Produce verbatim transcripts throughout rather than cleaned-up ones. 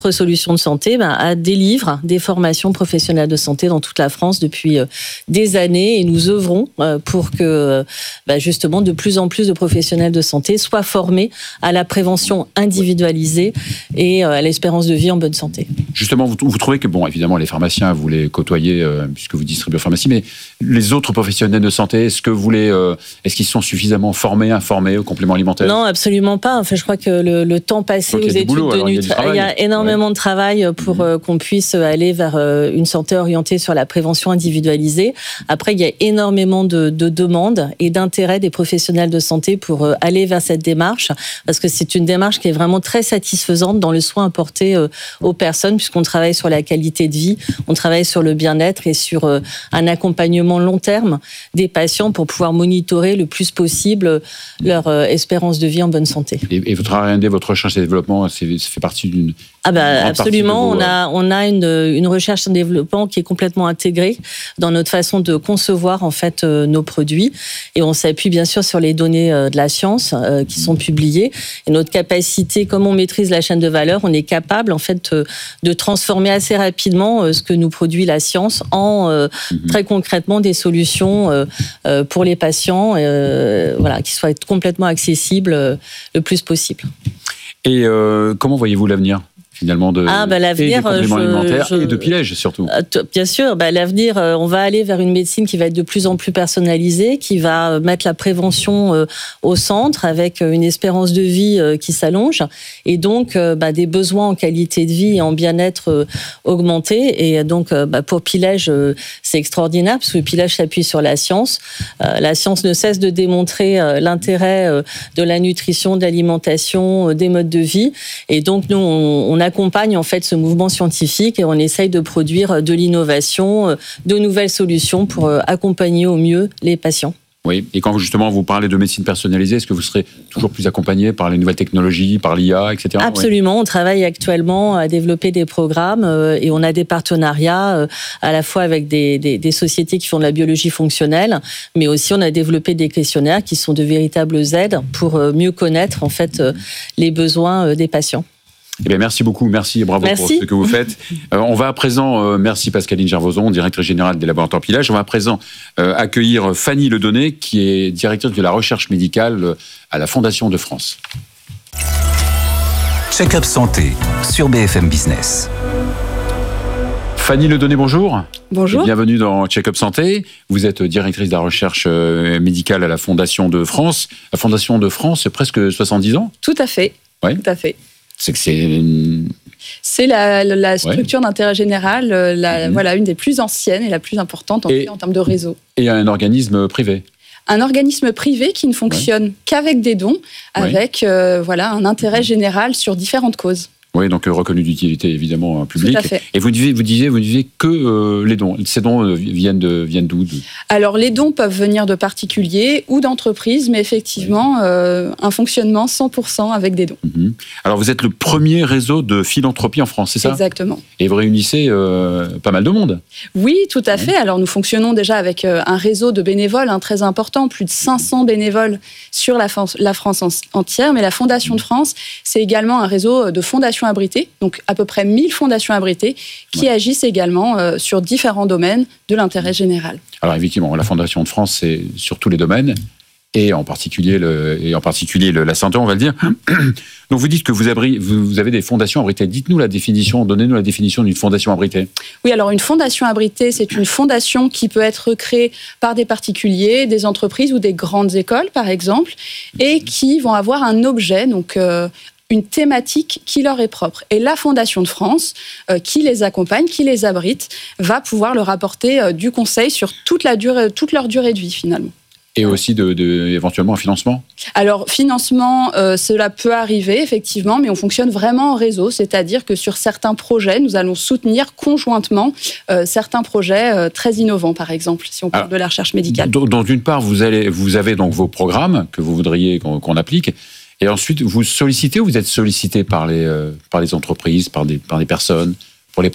Solutions de santé ben, délivre des formations professionnelles de santé dans toute la France depuis euh, des années et nous œuvrons euh, pour que euh, ben, justement de plus en plus de professionnels de santé soient formés à la prévention individualisée et euh, à l'espérance de vie en bonne santé. Justement, vous, vous trouvez que, bon, évidemment, les pharmaciens, vous les côtoyez euh, puisque vous distribuez en pharmacie, mais les autres professionnels de santé, est-ce que vous les, euh, est-ce qu'ils sont suffisamment formés, informés aux compléments alimentaires ? Non, absolument pas. Enfin, je crois que le, le temps passé aux études boulot, de nutrition, il y a énormément de travail pour mmh. qu'on puisse aller vers une santé orientée sur la prévention individualisée. Après, il y a énormément de, de demandes et d'intérêt des professionnels de santé pour aller vers cette démarche, parce que c'est une démarche qui est vraiment très satisfaisante dans le soin apporté aux personnes, puisqu'on travaille sur la qualité de vie, on travaille sur le bien-être et sur un accompagnement long terme des patients pour pouvoir monitorer le plus possible leur espérance de vie en bonne santé. Et, et votre R and D, votre recherche et développement, c'est, ça fait partie d'une... Ah bah absolument, vos... on a on a une une recherche et un développement qui est complètement intégrée dans notre façon de concevoir en fait euh, nos produits et on s'appuie bien sûr sur les données euh, de la science euh, qui sont publiées et notre capacité, comme on maîtrise la chaîne de valeur, on est capable en fait euh, de transformer assez rapidement euh, ce que nous produit la science en euh, mm-hmm. très concrètement des solutions euh, euh, pour les patients, euh, voilà, qui soient complètement accessibles euh, le plus possible. Et euh, comment voyez-vous l'avenir ? Finalement de ah, bah, l'avenir, et des compléments je, alimentaires je, et de pilège surtout. Bien sûr, bah, l'avenir, on va aller vers une médecine qui va être de plus en plus personnalisée, qui va mettre la prévention au centre avec une espérance de vie qui s'allonge et donc bah, des besoins en qualité de vie et en bien-être augmentés. Et donc bah, pour Pilège, c'est extraordinaire parce que Pilège s'appuie sur la science. La science ne cesse de démontrer l'intérêt de la nutrition, de l'alimentation, des modes de vie. Et donc nous, on, on a accompagne en fait ce mouvement scientifique et on essaye de produire de l'innovation, de nouvelles solutions pour accompagner au mieux les patients. Oui, et quand justement vous parlez de médecine personnalisée, est-ce que vous serez toujours plus accompagné par les nouvelles technologies, par l'I A, et cetera. Absolument, oui. On travaille actuellement à développer des programmes et on a des partenariats à la fois avec des, des, des sociétés qui font de la biologie fonctionnelle, mais aussi on a développé des questionnaires qui sont de véritables aides pour mieux connaître en fait les besoins des patients. Eh bien, merci beaucoup, merci et bravo merci. Pour ce que vous faites. Euh, on va à présent, euh, merci Pascaline Gervoson, directrice générale des laboratoires Pilège. On va à présent euh, accueillir Fanny Ledonné, qui est directrice de la recherche médicale euh, à la Fondation de France. Check-up santé sur B F M Business. Fanny Ledonné, bonjour. Bonjour. Et bienvenue dans Check-up santé. Vous êtes directrice de la recherche médicale à la Fondation de France. La Fondation de France, c'est presque soixante-dix ans ? Tout à fait. Oui. Tout à fait. C'est que c'est une... C'est la, la structure ouais. d'intérêt général, la, mmh. voilà, une des plus anciennes et la plus importante en, et, en termes de réseau. Et un organisme privé. Un organisme privé qui ne fonctionne ouais. qu'avec des dons, avec ouais. euh, voilà, un intérêt général sur différentes causes. Oui, donc euh, reconnu d'utilité évidemment publique. Tout à fait. Et vous disiez, vous disiez, vous disiez que euh, les dons. Ces dons euh, viennent de viennent d'où ? Alors les dons peuvent venir de particuliers ou d'entreprises, mais effectivement oui. euh, un fonctionnement cent pour cent avec des dons. Mm-hmm. Alors vous êtes le premier réseau de philanthropie en France, c'est ça ? Exactement. Et vous réunissez euh, pas mal de monde. Oui, tout à fait. Alors nous fonctionnons déjà avec euh, un réseau de bénévoles hein, très important, plus de cinq cents bénévoles sur la, la France entière. Mais la Fondation de France, c'est également un réseau de fondations abritées, donc à peu près mille fondations abritées qui ouais. agissent également euh, sur différents domaines de l'intérêt général. Alors effectivement, la Fondation de France, c'est sur tous les domaines, et en particulier, le, et en particulier le, la santé, on va le dire. Donc vous dites que vous avez, vous avez des fondations abritées. Dites-nous la définition, donnez-nous la définition d'une fondation abritée. Oui, alors une fondation abritée, c'est une fondation qui peut être créée par des particuliers, des entreprises ou des grandes écoles, par exemple, et qui vont avoir un objet, donc... Euh, une thématique qui leur est propre. Et la Fondation de France, euh, qui les accompagne, qui les abrite, va pouvoir leur apporter euh, du conseil sur toute, la durée, toute leur durée de vie, finalement. Et aussi de, de, éventuellement un financement ? Alors, financement, euh, cela peut arriver, effectivement, mais on fonctionne vraiment en réseau, c'est-à-dire que sur certains projets, nous allons soutenir conjointement euh, certains projets euh, très innovants, par exemple, si on parle Alors, de la recherche médicale. Donc, d'une part, vous, allez, vous avez donc vos programmes que vous voudriez qu'on, qu'on applique. Et ensuite, vous sollicitez ou vous êtes sollicité par les, euh, par les entreprises, par des, par des personnes, pour les projets ?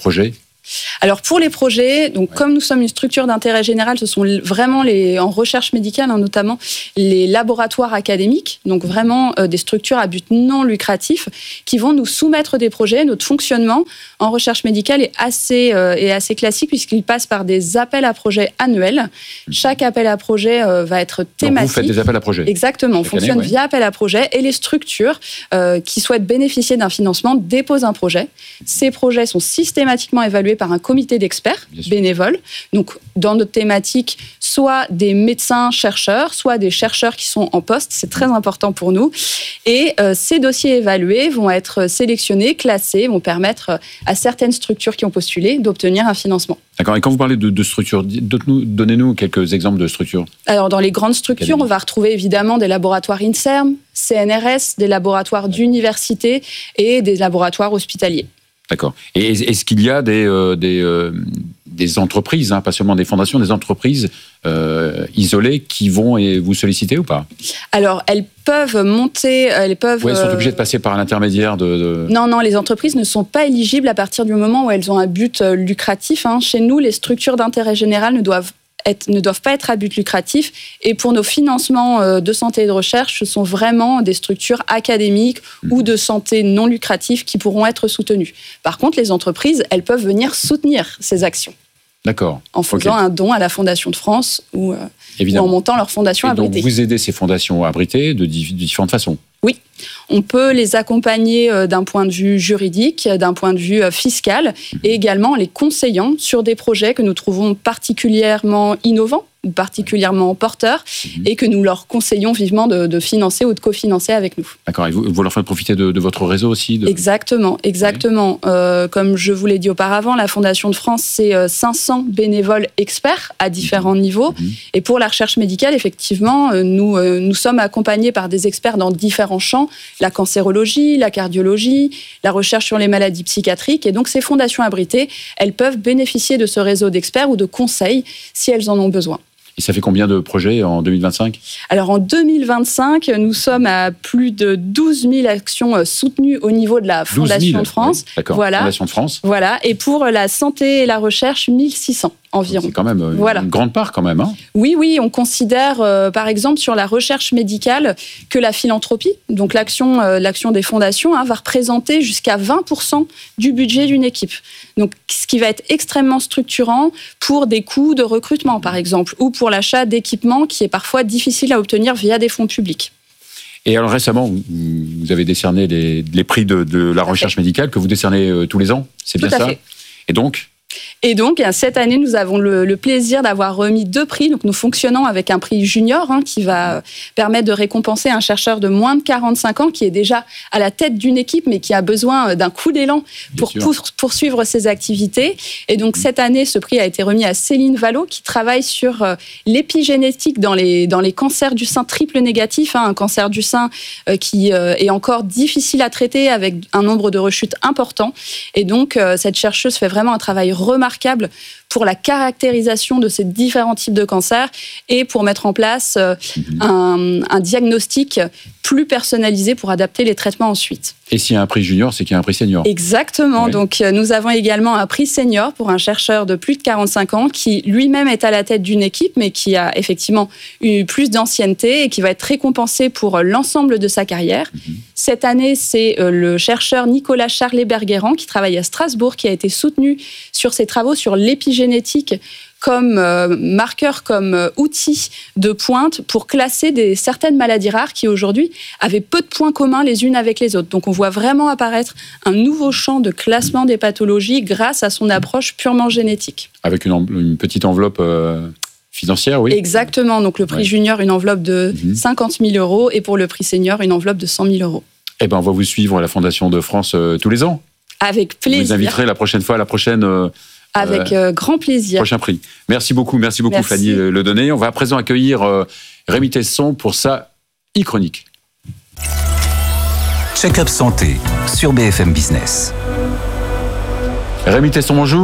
Alors pour les projets, donc ouais. comme nous sommes une structure d'intérêt général, ce sont vraiment les en recherche médicale hein, notamment les laboratoires académiques, donc vraiment euh, des structures à but non lucratif qui vont nous soumettre des projets. Notre fonctionnement en recherche médicale est assez euh, est assez classique puisqu'il passe par des appels à projets annuels. Chaque appel à projet euh, va être thématique. Donc vous faites des appels à projets. Exactement, on Chaque fonctionne année, ouais. via appel à projet et les structures euh, qui souhaitent bénéficier d'un financement déposent un projet. Ces projets sont systématiquement évalués par un comité d'experts bénévoles. Donc, dans notre thématique, soit des médecins-chercheurs, soit des chercheurs qui sont en poste. C'est très important pour nous. Et euh, ces dossiers évalués vont être sélectionnés, classés, vont permettre à certaines structures qui ont postulé d'obtenir un financement. D'accord. Et quand vous parlez de, de structures, donnez-nous quelques exemples de structures. Alors, dans les grandes structures, on va retrouver évidemment des laboratoires INSERM, C N R S, des laboratoires d'université et des laboratoires hospitaliers. D'accord. Et est-ce qu'il y a des, euh, des, euh, des entreprises, hein, pas seulement des fondations, des entreprises euh, isolées qui vont vous solliciter ou pas ? Alors, elles peuvent monter, elles peuvent... Oui, elles sont obligées de passer par un intermédiaire de, de... Non, non, les entreprises ne sont pas éligibles à partir du moment où elles ont un but lucratif. Hein. Chez nous, les structures d'intérêt général ne doivent Être, ne doivent pas être à but lucratif. Et pour nos financements de santé et de recherche, ce sont vraiment des structures académiques mmh. ou de santé non lucratives qui pourront être soutenues. Par contre, les entreprises, elles peuvent venir soutenir ces actions. D'accord. En faisant okay. un don à la Fondation de France ou, euh, ou en montant leur fondation et abritée. Donc vous aidez ces fondations abritées de, de différentes façons. Oui, on peut les accompagner d'un point de vue juridique, d'un point de vue fiscal, et également en les conseillant sur des projets que nous trouvons particulièrement innovants, ou particulièrement porteurs, mmh. et que nous leur conseillons vivement de, de financer ou de cofinancer avec nous. D'accord, et vous, vous leur faites profiter de, de votre réseau aussi de... Exactement, exactement. Oui. Euh, comme je vous l'ai dit auparavant, la Fondation de France, c'est cinq cents bénévoles experts à différents mmh. niveaux, mmh. et pour la recherche médicale, effectivement, nous, euh, nous sommes accompagnés par des experts dans différents champs, la cancérologie, la cardiologie, la recherche sur les maladies psychiatriques. Et donc, ces fondations abritées, elles peuvent bénéficier de ce réseau d'experts ou de conseils si elles en ont besoin. Et ça fait combien de projets en deux mille vingt-cinq ? Alors, en deux mille vingt-cinq, nous sommes à plus de douze mille actions soutenues au niveau de la Fondation de France. Oui, d'accord, voilà. Fondation de France. Voilà. Et pour la santé et la recherche, mille six cents. Environ. C'est quand même une voilà. grande part, quand même. Hein. Oui, oui, on considère, euh, par exemple, sur la recherche médicale, que la philanthropie, donc l'action, euh, l'action des fondations, hein, va représenter jusqu'à vingt pour cent du budget d'une équipe. Donc, ce qui va être extrêmement structurant pour des coûts de recrutement, par exemple, ou pour l'achat d'équipements qui est parfois difficile à obtenir via des fonds publics. Et alors récemment, vous avez décerné les, les prix de, de la recherche médicale que vous décernez euh, tous les ans, c'est bien Tout à ça ? fait. Et donc ? Et donc, cette année, nous avons le, le plaisir d'avoir remis deux prix. Donc, nous fonctionnons avec un prix junior hein, qui va permettre de récompenser un chercheur de moins de quarante-cinq ans qui est déjà à la tête d'une équipe, mais qui a besoin d'un coup d'élan pour pour poursuivre ses activités. Et donc, cette année, ce prix a été remis à Céline Vallot, qui travaille sur euh, l'épigénétique dans les, dans les cancers du sein triple négatif, hein, un cancer du sein euh, qui euh, est encore difficile à traiter avec un nombre de rechutes important. Et donc, euh, cette chercheuse fait vraiment un travail remarquable pour la caractérisation de ces différents types de cancers et pour mettre en place un, un diagnostic plus personnalisé pour adapter les traitements ensuite. Et s'il y a un prix junior, c'est qu'il y a un prix senior. Exactement. Oui. Donc, nous avons également un prix senior pour un chercheur de plus de quarante-cinq ans qui lui-même est à la tête d'une équipe, mais qui a effectivement eu plus d'ancienneté et qui va être récompensé pour l'ensemble de sa carrière. Mm-hmm. Cette année, c'est le chercheur Nicolas Charlet-Berguerand qui travaille à Strasbourg, qui a été soutenu sur ses travaux sur l'épigénétique comme euh, marqueur, comme euh, outil de pointe pour classer des, certaines maladies rares qui aujourd'hui avaient peu de points communs les unes avec les autres. Donc on voit vraiment apparaître un nouveau champ de classement des pathologies grâce à son approche purement génétique. Avec une, en, une petite enveloppe euh, financière, oui. Exactement. Donc le prix ouais. junior, une enveloppe de mmh. cinquante mille euros et pour le prix senior, une enveloppe de cent mille euros. Eh ben, on va vous suivre à la Fondation de France euh, tous les ans. Avec plaisir. Vous inviterez la prochaine fois à la prochaine... Euh, Avec euh, grand plaisir. Prochain prix. Merci beaucoup, merci beaucoup merci. Fanny Ledonné. On va à présent accueillir euh, Rémi Tesson pour sa e-chronique. Check-up santé sur B F M Business. Rémi Tesson, bonjour.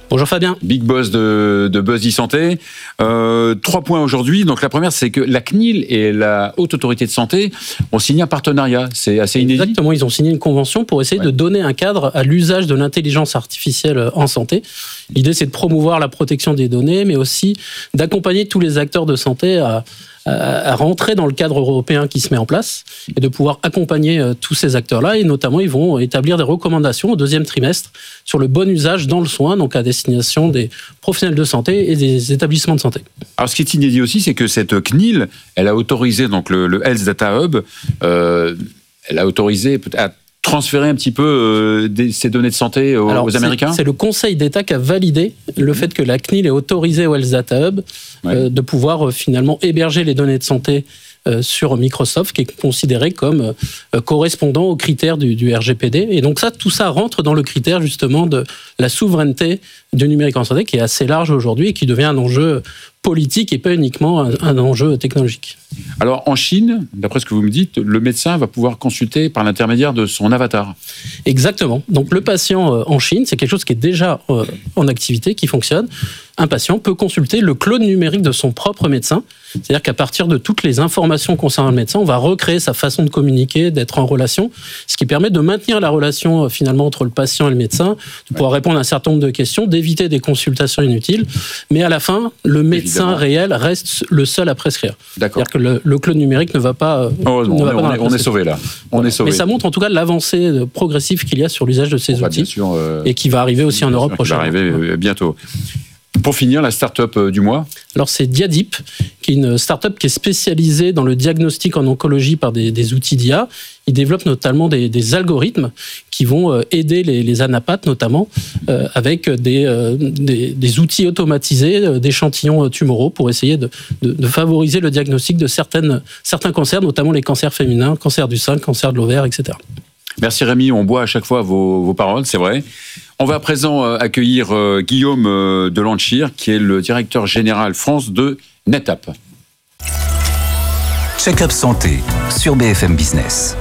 Bonjour Fabien. Big boss de, de Buzz e-Santé. Euh, trois points aujourd'hui. Donc la première, c'est que la C N I L et la Haute Autorité de Santé ont signé un partenariat. C'est assez inédit. Exactement, ils ont signé une convention pour essayer ouais. de donner un cadre à l'usage de l'intelligence artificielle en santé. L'idée, c'est de promouvoir la protection des données, mais aussi d'accompagner tous les acteurs de santé à, à, à rentrer dans le cadre européen qui se met en place et de pouvoir accompagner euh, tous ces acteurs-là. Et notamment, ils vont établir des recommandations au deuxième trimestre sur le bon usage dans le soin, donc à destination des professionnels de santé et des établissements de santé. Alors, ce qui est inédit aussi, c'est que cette C N I L, elle a autorisé donc le, le Health Data Hub, euh, elle a autorisé à transférer un petit peu euh, des, ces données de santé aux, Alors, aux Américains. C'est, c'est le Conseil d'État qui a validé le fait que la C N I L est autorisée au Health Data Hub ouais. euh, de pouvoir euh, finalement héberger les données de santé euh, sur Microsoft, qui est considéré comme euh, correspondant aux critères du, du R G P D. Et donc ça, tout ça rentre dans le critère justement de la souveraineté du numérique en santé, qui est assez large aujourd'hui et qui devient un enjeu politique et pas uniquement un, un enjeu technologique. Alors en Chine, d'après ce que vous me dites, le médecin va pouvoir consulter par l'intermédiaire de son avatar. Exactement. Donc le patient euh, en Chine, c'est quelque chose qui est déjà euh, en activité, qui fonctionne. Un patient peut consulter le clone numérique de son propre médecin. C'est-à-dire qu'à partir de toutes les informations concernant le médecin, on va recréer sa façon de communiquer, d'être en relation, ce qui permet de maintenir la relation euh, finalement entre le patient et le médecin, de pouvoir ouais. répondre à un certain nombre de questions, d'éviter des consultations inutiles. Mais à la fin, le médecin Évidemment. réel reste le seul à prescrire. D'accord. C'est-à-dire que le, le clone numérique ne va pas. Heureusement, ne va on, pas est, on est sauvé là. On voilà. est sauvé. Mais ça montre en tout cas l'avancée progressive qu'il y a sur l'usage de ces on outils sûr, euh, et qui va arriver aussi en Europe prochainement. Qui va arriver bientôt. Pour finir, la start-up du mois. Alors c'est Diadip, qui est une start-up qui est spécialisée dans le diagnostic en oncologie par des, des outils d'I A. Ils développent notamment des, des algorithmes qui vont aider les, les anapathes, notamment, euh, avec des, euh, des, des outils automatisés euh, d'échantillons tumoraux pour essayer de, de, de favoriser le diagnostic de certaines, certains cancers, notamment les cancers féminins, cancer du sein, cancer de l'ovaire, et cetera. Merci Rémi, on boit à chaque fois vos, vos paroles, c'est vrai. On va à présent accueillir Guillaume de Lanchir, qui est le directeur général France de NetApp. Check-up santé sur B F M Business.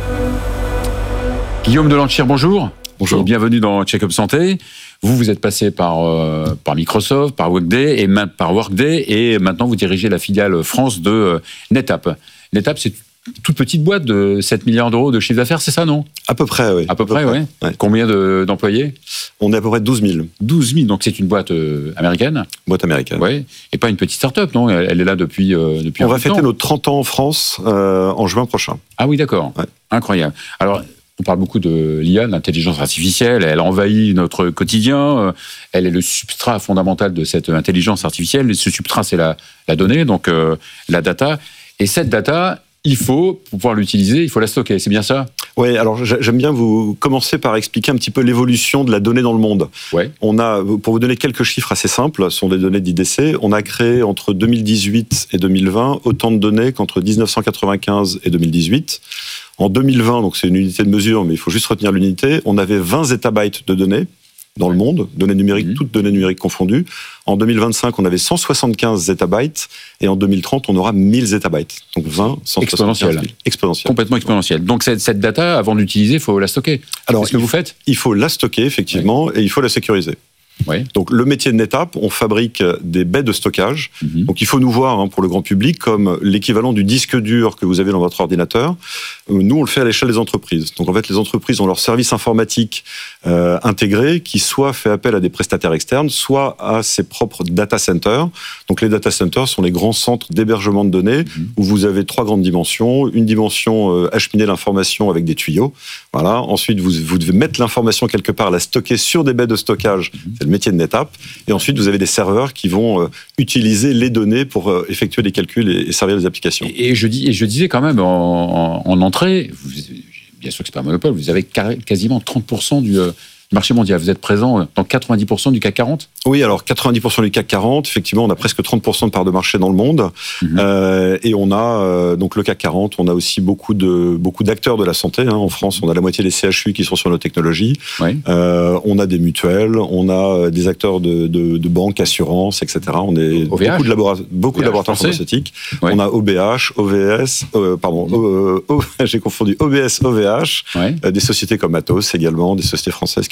Guillaume de Lanchir, bonjour. Bonjour. Et bienvenue dans Check-up santé. Vous, vous êtes passé par, euh, par Microsoft, par Workday, et ma- par Workday, et maintenant vous dirigez la filiale France de euh, NetApp. NetApp, c'est toute petite boîte de sept milliards d'euros de chiffre d'affaires, c'est ça, non ? À peu près, oui. À peu, à peu près, oui. Ouais. Combien de, d'employés ? On est à peu près douze mille. douze mille, donc c'est une boîte euh, américaine ? Boîte américaine. Oui, et pas une petite start-up, non ? Elle, elle est là depuis, euh, depuis On un va bout de fêter temps. nos trente ans en France euh, en juin prochain. Ah oui, d'accord. Ouais. Incroyable. Alors, on parle beaucoup de l'I A, de l'intelligence artificielle. Elle envahit notre quotidien. Elle est le substrat fondamental de cette intelligence artificielle. Et ce substrat, c'est la, la donnée, donc euh, la data. Et cette data, il faut, pour pouvoir l'utiliser, il faut la stocker. C'est bien ça ? Oui, alors j'aime bien vous commencer par expliquer un petit peu l'évolution de la donnée dans le monde. Ouais. On a, pour vous donner quelques chiffres assez simples, ce sont des données d'I D C, on a créé entre deux mille dix-huit et deux mille vingt autant de données qu'entre dix-neuf cent quatre-vingt-quinze et deux mille dix-huit. En deux mille vingt, donc c'est une unité de mesure, mais il faut juste retenir l'unité, on avait vingt zétabytes de données dans le monde, données numériques, mmh. toutes données numériques confondues. En deux mille vingt-cinq, on avait cent soixante-quinze zétabytes, et en deux mille trente, on aura mille zétabytes. Donc vingt, cent soixante-quinze mille. Exponentiel. Complètement exponentiel. Donc cette, cette data, avant d'utiliser, il faut la stocker. Alors, c'est ce que vous faites ? Il faut la stocker, effectivement, ouais. et il faut la sécuriser. Oui. Donc le métier de NetApp, on fabrique des baies de stockage. Mmh. Donc il faut nous voir, hein, pour le grand public, comme l'équivalent du disque dur que vous avez dans votre ordinateur. Nous, on le fait à l'échelle des entreprises. Donc en fait, les entreprises ont leur service informatique euh, intégré qui soit fait appel à des prestataires externes, soit à ses propres data centers. Donc les data centers sont les grands centres d'hébergement de données mmh. où vous avez trois grandes dimensions. Une dimension euh, acheminer l'information avec des tuyaux. Voilà. Ensuite, vous, vous devez mettre l'information quelque part, la stocker sur des baies de stockage. Mmh. C'est le métier de NetApp. Et ensuite, vous avez des serveurs qui vont euh, utiliser les données pour euh, effectuer des calculs et, et servir les applications. Et, et, je dis, et je disais quand même en, en, en entrée, vous, bien sûr que c'est pas un monopole, vous avez quasiment trente pour cent du euh, marché mondial. Vous êtes présent dans quatre-vingt-dix pour cent du C A C quarante ? Oui, alors quatre-vingt-dix pour cent du C A C quarante, effectivement, on a presque trente pour cent de part de marché dans le monde. Mmh. Euh, et on a, euh, donc le C A C quarante, on a aussi beaucoup, de, beaucoup d'acteurs de la santé. Hein. En France, on a la moitié des C H U qui sont sur nos technologies. Oui. Euh, on a des mutuelles, on a des acteurs de, de, de banques, assurances, et cetera. On est O V H. beaucoup de, labora- beaucoup de laboratoires pharmaceutiques. Oui. On a O B H, O V S, euh, pardon, euh, o, j'ai confondu O B S, O V H, oui. euh, des sociétés comme Atos également, des sociétés françaises qui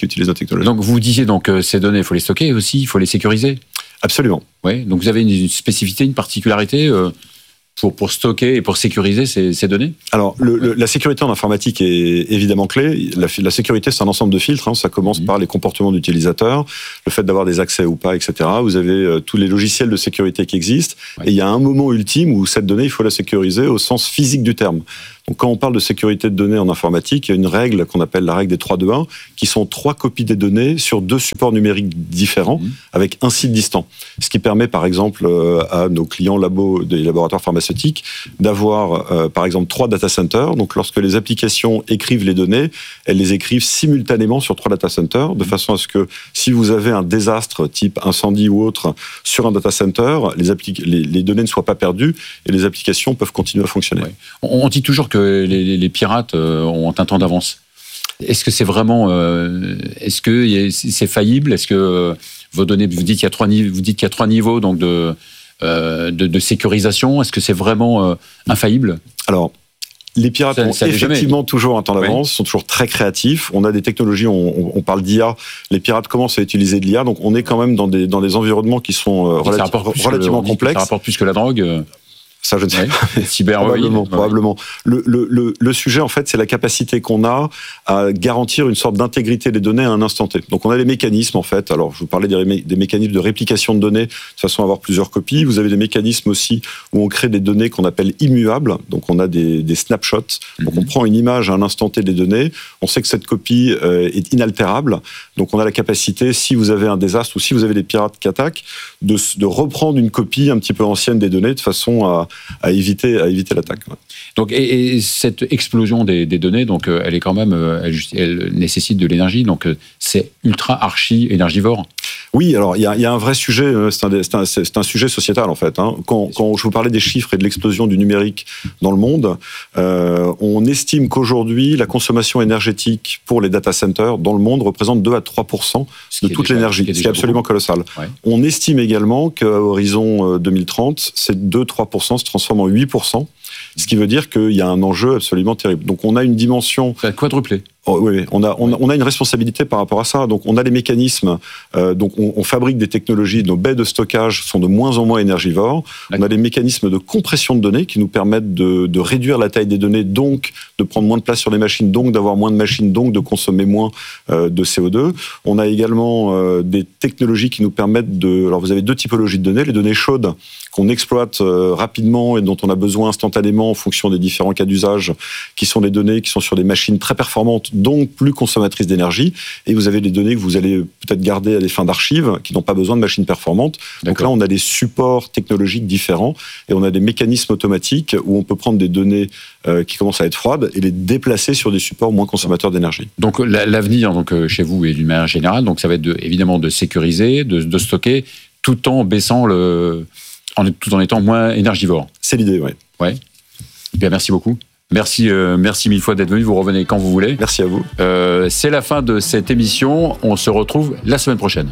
utilisent nos technologies. Donc vous disiez donc euh, ces données, il faut les stocker aussi, il faut les sécuriser. Absolument. Oui. Donc vous avez une, une spécificité, une particularité euh, pour pour stocker et pour sécuriser ces, ces données. Alors le, le, la sécurité en informatique est évidemment clé. La, la sécurité, c'est un ensemble de filtres. Hein. Ça commence mmh. par les comportements d'utilisateurs, le fait d'avoir des accès ou pas, et cetera. Vous avez euh, tous les logiciels de sécurité qui existent. Ouais. Et il y a un moment ultime où cette donnée, il faut la sécuriser au sens physique du terme. Donc, quand on parle de sécurité de données en informatique, il y a une règle qu'on appelle la règle des trois deux un, qui sont trois copies des données sur deux supports numériques différents, mmh. avec un site distant. Ce qui permet, par exemple, à nos clients labo, des laboratoires pharmaceutiques, d'avoir, euh, par exemple, trois data centers. Donc, lorsque les applications écrivent les données, elles les écrivent simultanément sur trois data centers, de mmh. façon à ce que, si vous avez un désastre type incendie ou autre sur un data center, les, appli- les, les données ne soient pas perdues et les applications peuvent continuer à fonctionner. Ouais. On dit toujours que Les, les pirates ont un temps d'avance. Est-ce que c'est vraiment, euh, est-ce que c'est faillible? Est-ce que vos données, vous dites qu'il y a trois niveaux, vous dites qu'il y a trois niveaux donc de, euh, de, de sécurisation. Est-ce que c'est vraiment euh, infaillible? Alors. Les pirates ça, ont ça effectivement jamais. toujours un temps d'avance, oui. sont toujours très créatifs. On a des technologies, on, on parle d'I A. Les pirates commencent à utiliser de l'I A, donc on est quand même dans des, dans des environnements qui sont euh, relati- relativement le, complexes. Ça rapporte plus que la drogue. Ça, je ne sais oui. pas. Cyber, probablement. Oui. probablement. Le, le, le, le sujet, en fait, c'est la capacité qu'on a à garantir une sorte d'intégrité des données à un instant T. Donc, on a les mécanismes, en fait. Alors, je vous parlais des, mé- des mécanismes de réplication de données, de façon à avoir plusieurs copies. Vous avez des mécanismes aussi où on crée des données qu'on appelle immuables. Donc, on a des, des snapshots. Mm-hmm. Donc, on prend une image à un instant T des données. On sait que cette copie euh, est inaltérable. Donc, on a la capacité, si vous avez un désastre ou si vous avez des pirates qui attaquent, de, de reprendre une copie un petit peu ancienne des données de façon à à éviter à éviter l'attaque. Ouais. Donc et, et cette explosion des, des données, donc elle est quand même, elle, elle nécessite de l'énergie, donc c'est ultra archi énergivore. Oui, alors il y a, il y a un vrai sujet, c'est un, c'est un, c'est un sujet sociétal en fait. Hein. Quand, quand je vous parlais des chiffres et de l'explosion du numérique dans le monde, euh, on estime qu'aujourd'hui la consommation énergétique pour les data centers dans le monde représente deux à trois pour cent de toute déjà, l'énergie, ce qui est, est absolument beaucoup. colossal. Ouais. On estime également qu'à horizon deux mille trente, ces deux à trois pour cent se transforment en huit pour cent, ce qui veut dire qu'il y a un enjeu absolument terrible. Donc on a une dimension... Ça va quadrupler. Oh, oui, on a, on, a, on a une responsabilité par rapport à ça. Donc, on a les mécanismes. Euh, donc, on, on fabrique des technologies. Nos baies de stockage sont de moins en moins énergivores. D'accord. On a des mécanismes de compression de données qui nous permettent de, de réduire la taille des données, donc de prendre moins de place sur les machines, donc d'avoir moins de machines, donc de consommer moins euh, de C O deux. On a également euh, des technologies qui nous permettent de... Alors, vous avez deux typologies de données. Les données chaudes qu'on exploite euh, rapidement et dont on a besoin instantanément en fonction des différents cas d'usage, qui sont des données qui sont sur des machines très performantes, donc plus consommatrices d'énergie, et vous avez des données que vous allez peut-être garder à des fins d'archives, qui n'ont pas besoin de machines performantes. D'accord. Donc là, on a des supports technologiques différents, et on a des mécanismes automatiques où on peut prendre des données euh, qui commencent à être froides et les déplacer sur des supports moins consommateurs d'énergie. Donc l'avenir donc, chez vous et d'une manière générale, donc ça va être de, évidemment de sécuriser, de, de stocker, tout en baissant le... En, tout en étant moins énergivore. C'est l'idée, oui. Ouais. Bien, merci beaucoup. Merci, euh, merci mille fois d'être venu. Vous revenez quand vous voulez. Merci à vous. Euh, c'est la fin de cette émission. On se retrouve la semaine prochaine.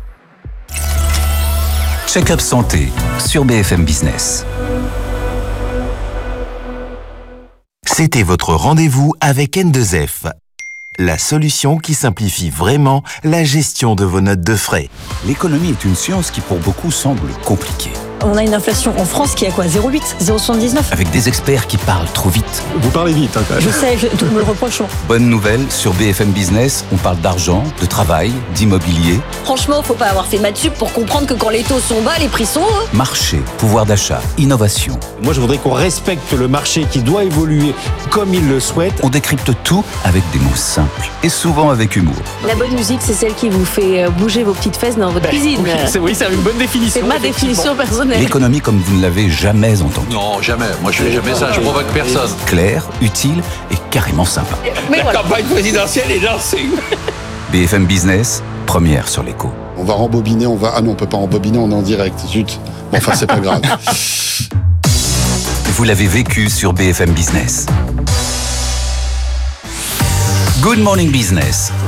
Check-up santé sur B F M Business. C'était votre rendez-vous avec N deux F. La solution qui simplifie vraiment la gestion de vos notes de frais. L'économie est une science qui pour beaucoup semble compliquée. On a une inflation en France qui est à quoi zéro virgule huit, zéro virgule soixante-dix-neuf. Avec des experts qui parlent trop vite. Vous parlez vite, hein, quand même. Je sais, je, tout me le reproche. Bonne nouvelle, sur B F M Business, on parle d'argent, de travail, d'immobilier. Franchement, faut pas avoir fait maths sup pour comprendre que quand les taux sont bas, les prix sont hauts. Marché, pouvoir d'achat, innovation. Moi, je voudrais qu'on respecte le marché qui doit évoluer comme il le souhaite. On décrypte tout avec des mots simples et souvent avec humour. La bonne musique, c'est celle qui vous fait bouger vos petites fesses dans votre cuisine. Oui, c'est, oui, c'est une bonne définition. C'est ma définition personnelle. L'économie comme vous ne l'avez jamais entendue. Non, jamais. Moi, je fais jamais ça. Je provoque personne. Claire, utile et carrément sympa. Mais la voilà. campagne présidentielle est lancée. B F M Business, première sur l'écho. On va rembobiner, on va... Ah non, on peut pas rembobiner, on est en direct. Zut. Bon, enfin, c'est pas grave. Vous l'avez vécu sur B F M Business. Good Morning Business.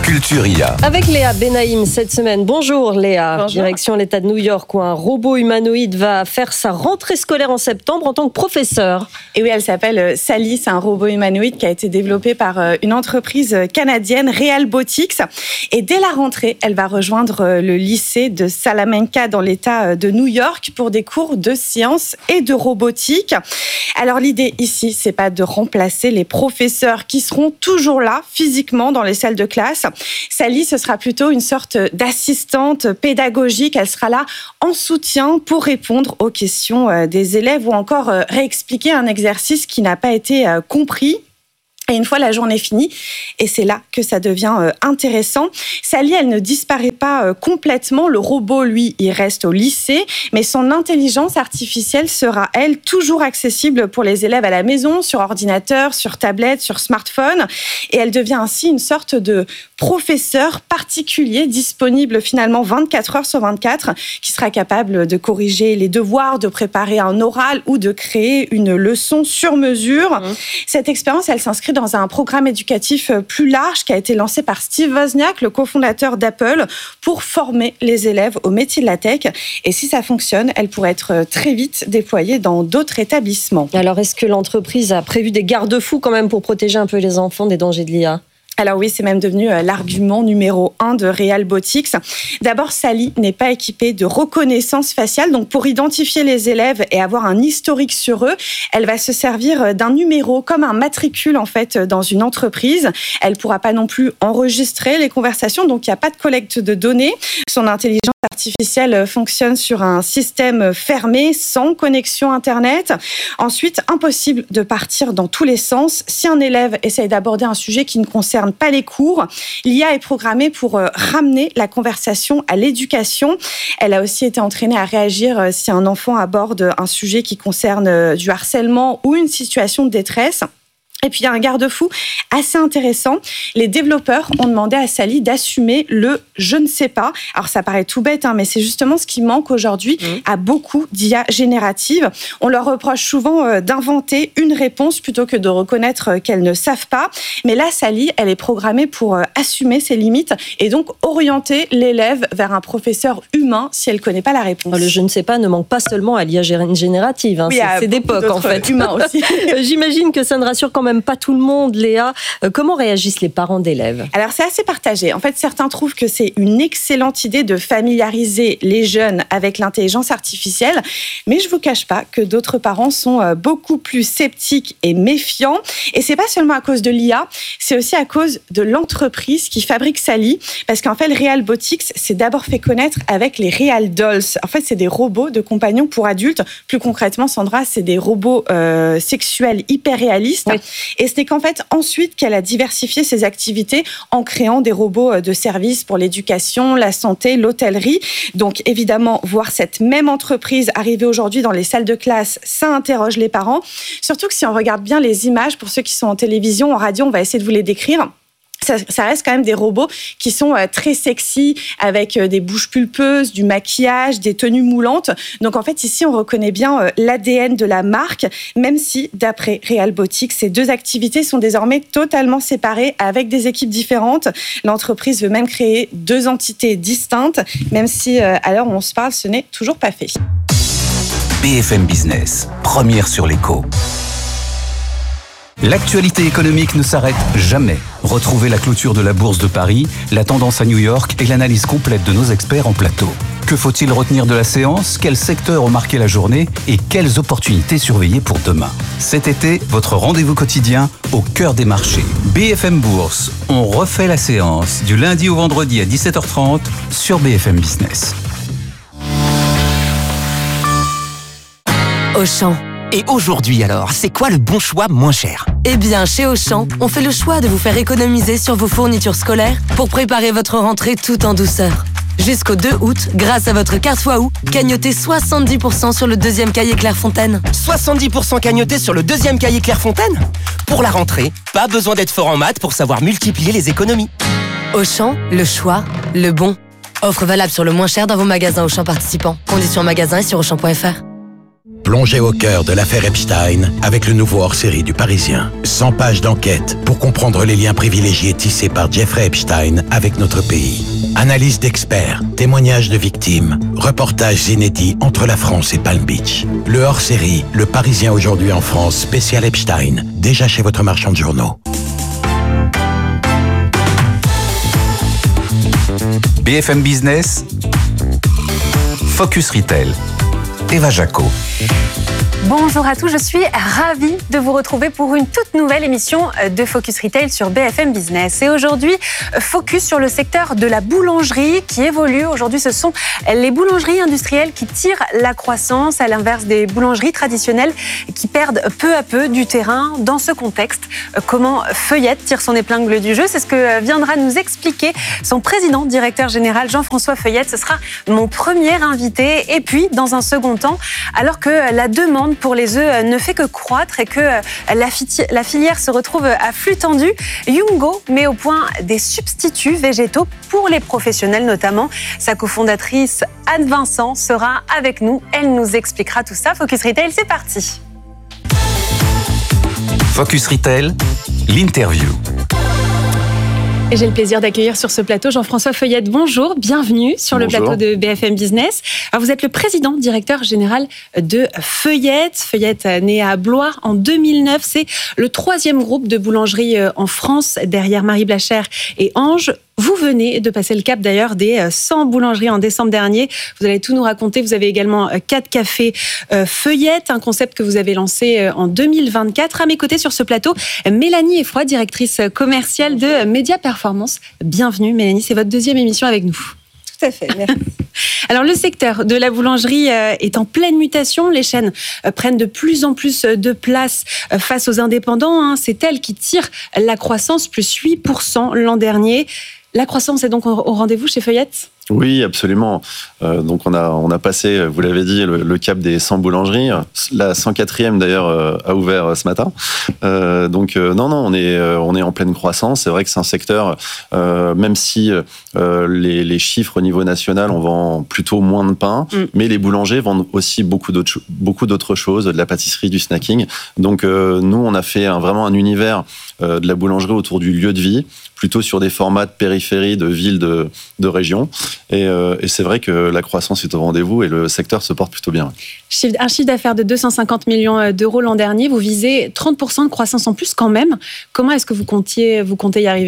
Culture I A. Avec Léa Benaïm cette semaine. Bonjour Léa. Bonjour. Direction l'État de New York où un robot humanoïde va faire sa rentrée scolaire en septembre en tant que professeur. Et oui, elle s'appelle Sally. C'est un robot humanoïde qui a été développé par une entreprise canadienne, Realbotics. Et dès la rentrée, elle va rejoindre le lycée de Salamanca dans l'État de New York pour des cours de sciences et de robotique. Alors l'idée ici, c'est pas de remplacer les professeurs qui seront toujours là physiquement dans les salles de classe. Sally, ce sera plutôt une sorte d'assistante pédagogique. Elle sera là en soutien pour répondre aux questions des élèves ou encore réexpliquer un exercice qui n'a pas été compris. Et une fois la journée finie, et c'est là que ça devient euh, intéressant, Sally, elle ne disparaît pas euh, complètement. Le robot, lui, il reste au lycée, mais son intelligence artificielle sera, elle, toujours accessible pour les élèves à la maison, sur ordinateur, sur tablette, sur smartphone. Et elle devient ainsi une sorte de professeur particulier, disponible finalement vingt-quatre heures sur vingt-quatre, qui sera capable de corriger les devoirs, de préparer un oral ou de créer une leçon sur mesure. Mmh. Cette expérience, elle s'inscrit dans un programme éducatif plus large qui a été lancé par Steve Wozniak, le cofondateur d'Apple, pour former les élèves au métier de la tech. Et si ça fonctionne, elle pourrait être très vite déployée dans d'autres établissements. Alors, est-ce que l'entreprise a prévu des garde-fous quand même pour protéger un peu les enfants des dangers de l'I A ? Alors oui, c'est même devenu l'argument numéro un de Realbotics. D'abord, Sally n'est pas équipée de reconnaissance faciale. Donc, pour identifier les élèves et avoir un historique sur eux, elle va se servir d'un numéro comme un matricule, en fait, dans une entreprise. Elle ne pourra pas non plus enregistrer les conversations. Donc, il n'y a pas de collecte de données. Son intelligence artificielle fonctionne sur un système fermé, sans connexion Internet. Ensuite, impossible de partir dans tous les sens. Si un élève essaye d'aborder un sujet qui ne concerne pas les cours, l'I A est programmée pour ramener la conversation à l'éducation. Elle a aussi été entraînée à réagir si un enfant aborde un sujet qui concerne du harcèlement ou une situation de détresse. Et puis, il y a un garde-fou assez intéressant. Les développeurs ont demandé à Sally d'assumer le « je ne sais pas ». Alors, ça paraît tout bête, hein, mais c'est justement ce qui manque aujourd'hui mmh. à beaucoup d'I A génératives. On leur reproche souvent euh, d'inventer une réponse plutôt que de reconnaître euh, qu'elles ne savent pas. Mais là, Sally, elle est programmée pour euh, assumer ses limites et donc orienter l'élève vers un professeur humain si elle ne connaît pas la réponse. Le « je ne sais pas » ne manque pas seulement à l'I A générative. Hein. Oui, c'est, c'est d'époque, en fait. Humains aussi. J'imagine que ça ne rassure quand même pas tout le monde, Léa. Comment réagissent les parents d'élèves ? Alors, c'est assez partagé. En fait, certains trouvent que c'est une excellente idée de familiariser les jeunes avec l'intelligence artificielle, mais je ne vous cache pas que d'autres parents sont beaucoup plus sceptiques et méfiants. Et ce n'est pas seulement à cause de l'I A, c'est aussi à cause de l'entreprise qui fabrique Sally, parce qu'en fait, le Realbotics s'est d'abord fait connaître avec les Real Dolls. En fait, c'est des robots de compagnons pour adultes. Plus concrètement, Sandra, c'est des robots euh, sexuels hyper réalistes. Oui. Et ce n'est qu'en fait ensuite qu'elle a diversifié ses activités en créant des robots de service pour l'éducation, la santé, l'hôtellerie. Donc évidemment, voir cette même entreprise arriver aujourd'hui dans les salles de classe, ça interroge les parents. Surtout que si on regarde bien les images, pour ceux qui sont en télévision, en radio, on va essayer de vous les décrire. Ça, ça reste quand même des robots qui sont euh, très sexy, avec euh, des bouches pulpeuses, du maquillage, des tenues moulantes. Donc en fait, ici, on reconnaît bien euh, l'A D N de la marque, même si, d'après Realbotics, ces deux activités sont désormais totalement séparées avec des équipes différentes. L'entreprise veut même créer deux entités distinctes, même si, euh, à l'heure où on se parle, ce n'est toujours pas fait. B F M Business, première sur l'écho. L'actualité économique ne s'arrête jamais. Retrouvez la clôture de la Bourse de Paris, la tendance à New York et l'analyse complète de nos experts en plateau. Que faut-il retenir de la séance ? Quels secteurs ont marqué la journée ? Et quelles opportunités surveiller pour demain ? Cet été, votre rendez-vous quotidien au cœur des marchés. B F M Bourse, on refait la séance du lundi au vendredi à dix-sept heures trente sur B F M Business. Auchan. Et aujourd'hui alors, c'est quoi le bon choix moins cher ? Eh bien, chez Auchan, on fait le choix de vous faire économiser sur vos fournitures scolaires pour préparer votre rentrée tout en douceur. Jusqu'au deux août, grâce à votre carte Wahoo, gagnotez soixante-dix pour cent sur le deuxième cahier Clairefontaine. soixante-dix pour cent cagnoté sur le deuxième cahier Clairefontaine ? Pour la rentrée, pas besoin d'être fort en maths pour savoir multiplier les économies. Auchan, le choix, le bon. Offre valable sur le moins cher dans vos magasins Auchan participants. Conditions magasin et sur auchan point f r. Plongez au cœur de l'affaire Epstein avec le nouveau hors-série du Parisien. cent pages d'enquête pour comprendre les liens privilégiés tissés par Jeffrey Epstein avec notre pays. Analyse d'experts, témoignages de victimes, reportages inédits entre la France et Palm Beach. Le hors-série Le Parisien aujourd'hui en France, spécial Epstein, déjà chez votre marchand de journaux. B F M Business, Focus Retail, Eva Jaco. Bonjour à tous, je suis ravie de vous retrouver pour une toute nouvelle émission de Focus Retail sur B F M Business. Et aujourd'hui, focus sur le secteur de la boulangerie qui évolue. Aujourd'hui, ce sont les boulangeries industrielles qui tirent la croissance, à l'inverse des boulangeries traditionnelles qui perdent peu à peu du terrain. Dans ce contexte, comment Feuillette tire son épingle du jeu, c'est ce que viendra nous expliquer son président, directeur général Jean-François Feuillette. Ce sera mon premier invité. Et puis, dans un second temps, alors que la demande pour les œufs ne fait que croître et que la, fi- la filière se retrouve à flux tendu, Yungo met au point des substituts végétaux pour les professionnels notamment. Sa cofondatrice Anne Vincent sera avec nous. Elle nous expliquera tout ça. Focus Retail, c'est parti. Focus Retail, l'interview. Et j'ai le plaisir d'accueillir sur ce plateau Jean-François Feuillette. Bonjour, bienvenue sur le Bonjour. plateau de B F M Business. Alors vous êtes le président, directeur général de Feuillette. Feuillette, né à Blois en deux mille neuf, c'est le troisième groupe de boulangerie en France, derrière Marie Blachère et Ange. Vous venez de passer le cap d'ailleurs des cent boulangeries en décembre dernier. Vous allez tout nous raconter. Vous avez également quatre cafés Feuillette, un concept que vous avez lancé en deux mille vingt-quatre. À mes côtés sur ce plateau, Mélanie Effroy, directrice commerciale de Média Performance. Bienvenue Mélanie, c'est votre deuxième émission avec nous. Tout à fait, merci. Alors le secteur de la boulangerie est en pleine mutation. Les chaînes prennent de plus en plus de place face aux indépendants. C'est elles qui tirent la croissance, plus huit pour cent l'an dernier. La croissance est donc au rendez-vous chez Feuillette ? Oui, absolument. Euh, donc on a on a passé, vous l'avez dit, le, le cap des cent boulangeries. La cent quatrième d'ailleurs euh, a ouvert ce matin. Euh, donc euh, non non, on est euh, on est en pleine croissance. C'est vrai que c'est un secteur, euh, même si euh, les, les chiffres au niveau national, on vend plutôt moins de pain, mm. mais les boulangers vendent aussi beaucoup d'autres beaucoup d'autres choses, de la pâtisserie, du snacking. Donc euh, nous, on a fait un, vraiment un univers euh, de la boulangerie autour du lieu de vie, plutôt sur des formats de périphérie, de villes, de, de régions. Et, euh, et c'est vrai que la croissance est au rendez-vous et le secteur se porte plutôt bien. Un chiffre d'affaires de deux cent cinquante millions d'euros l'an dernier, vous visez trente pour cent de croissance en plus quand même. Comment est-ce que vous comptiez, vous comptez y arriver ?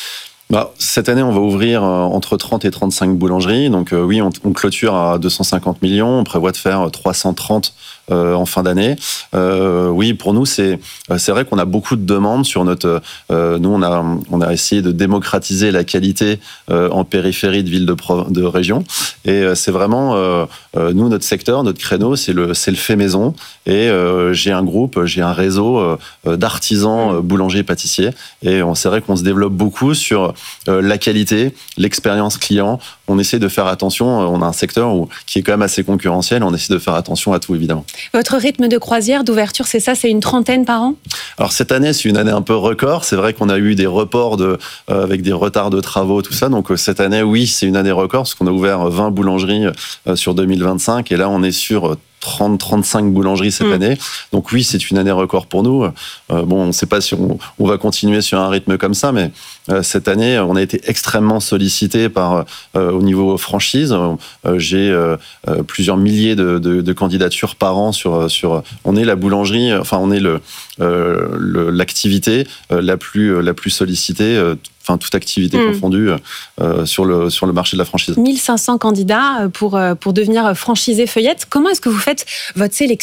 Bah, cette année, on va ouvrir entre trente et trente-cinq boulangeries. Donc euh, oui, on, on clôture à deux cent cinquante millions. On prévoit de faire trois cent trente euh, en fin d'année. Euh, oui, pour nous, c'est c'est vrai qu'on a beaucoup de demandes sur notre. Euh, nous, on a on a essayé de démocratiser la qualité euh, en périphérie de villes de, de région. Et euh, c'est vraiment euh, euh, nous notre secteur, notre créneau, c'est le c'est le fait maison. Et euh, j'ai un groupe, j'ai un réseau euh, d'artisans euh, boulangers pâtissiers. Et on c'est vrai qu'on se développe beaucoup sur euh, la qualité, l'expérience client. On essaie de faire attention. On a un secteur où, qui est quand même assez concurrentiel. On essaie de faire attention à tout, évidemment. Votre rythme de croisière, d'ouverture, c'est ça, c'est une trentaine par an ? Alors cette année, c'est une année un peu record. C'est vrai qu'on a eu des reports de, euh, avec des retards de travaux, tout ça. Donc euh, cette année, oui, c'est une année record parce qu'on a ouvert vingt boulangeries euh, sur deux mille vingt-cinq. Et là, on est sur trente à trente-cinq boulangeries cette mmh. année. Donc oui, c'est une année record pour nous. Euh, bon, on ne sait pas si on, on va continuer sur un rythme comme ça, mais euh, cette année, on a été extrêmement sollicité par euh, au niveau franchise. Euh, j'ai euh, plusieurs milliers de, de, de candidatures par an sur sur. On est la boulangerie, enfin on est le, euh, le l'activité la plus la plus sollicitée. Euh, Enfin, toute activité mmh. confondue euh, sur, le, sur le marché de la franchise. mille cinq cents candidats pour, pour devenir franchisé Feuillette. Comment est-ce que vous faites votre sélection ?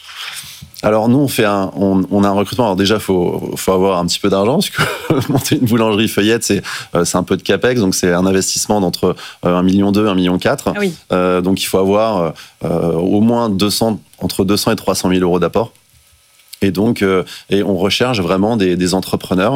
Alors nous, on fait un, on, on a un recrutement. Alors déjà, faut, faut avoir un petit peu d'argent parce que monter une boulangerie Feuillette, c'est, euh, c'est un peu de capex, donc c'est un investissement d'entre euh, un million deux, un million quatre. Ah oui. Euh, donc il faut avoir euh, au moins deux cents, entre deux cents et trois cent mille euros d'apport. Et donc, euh, et on recherche vraiment des, des entrepreneurs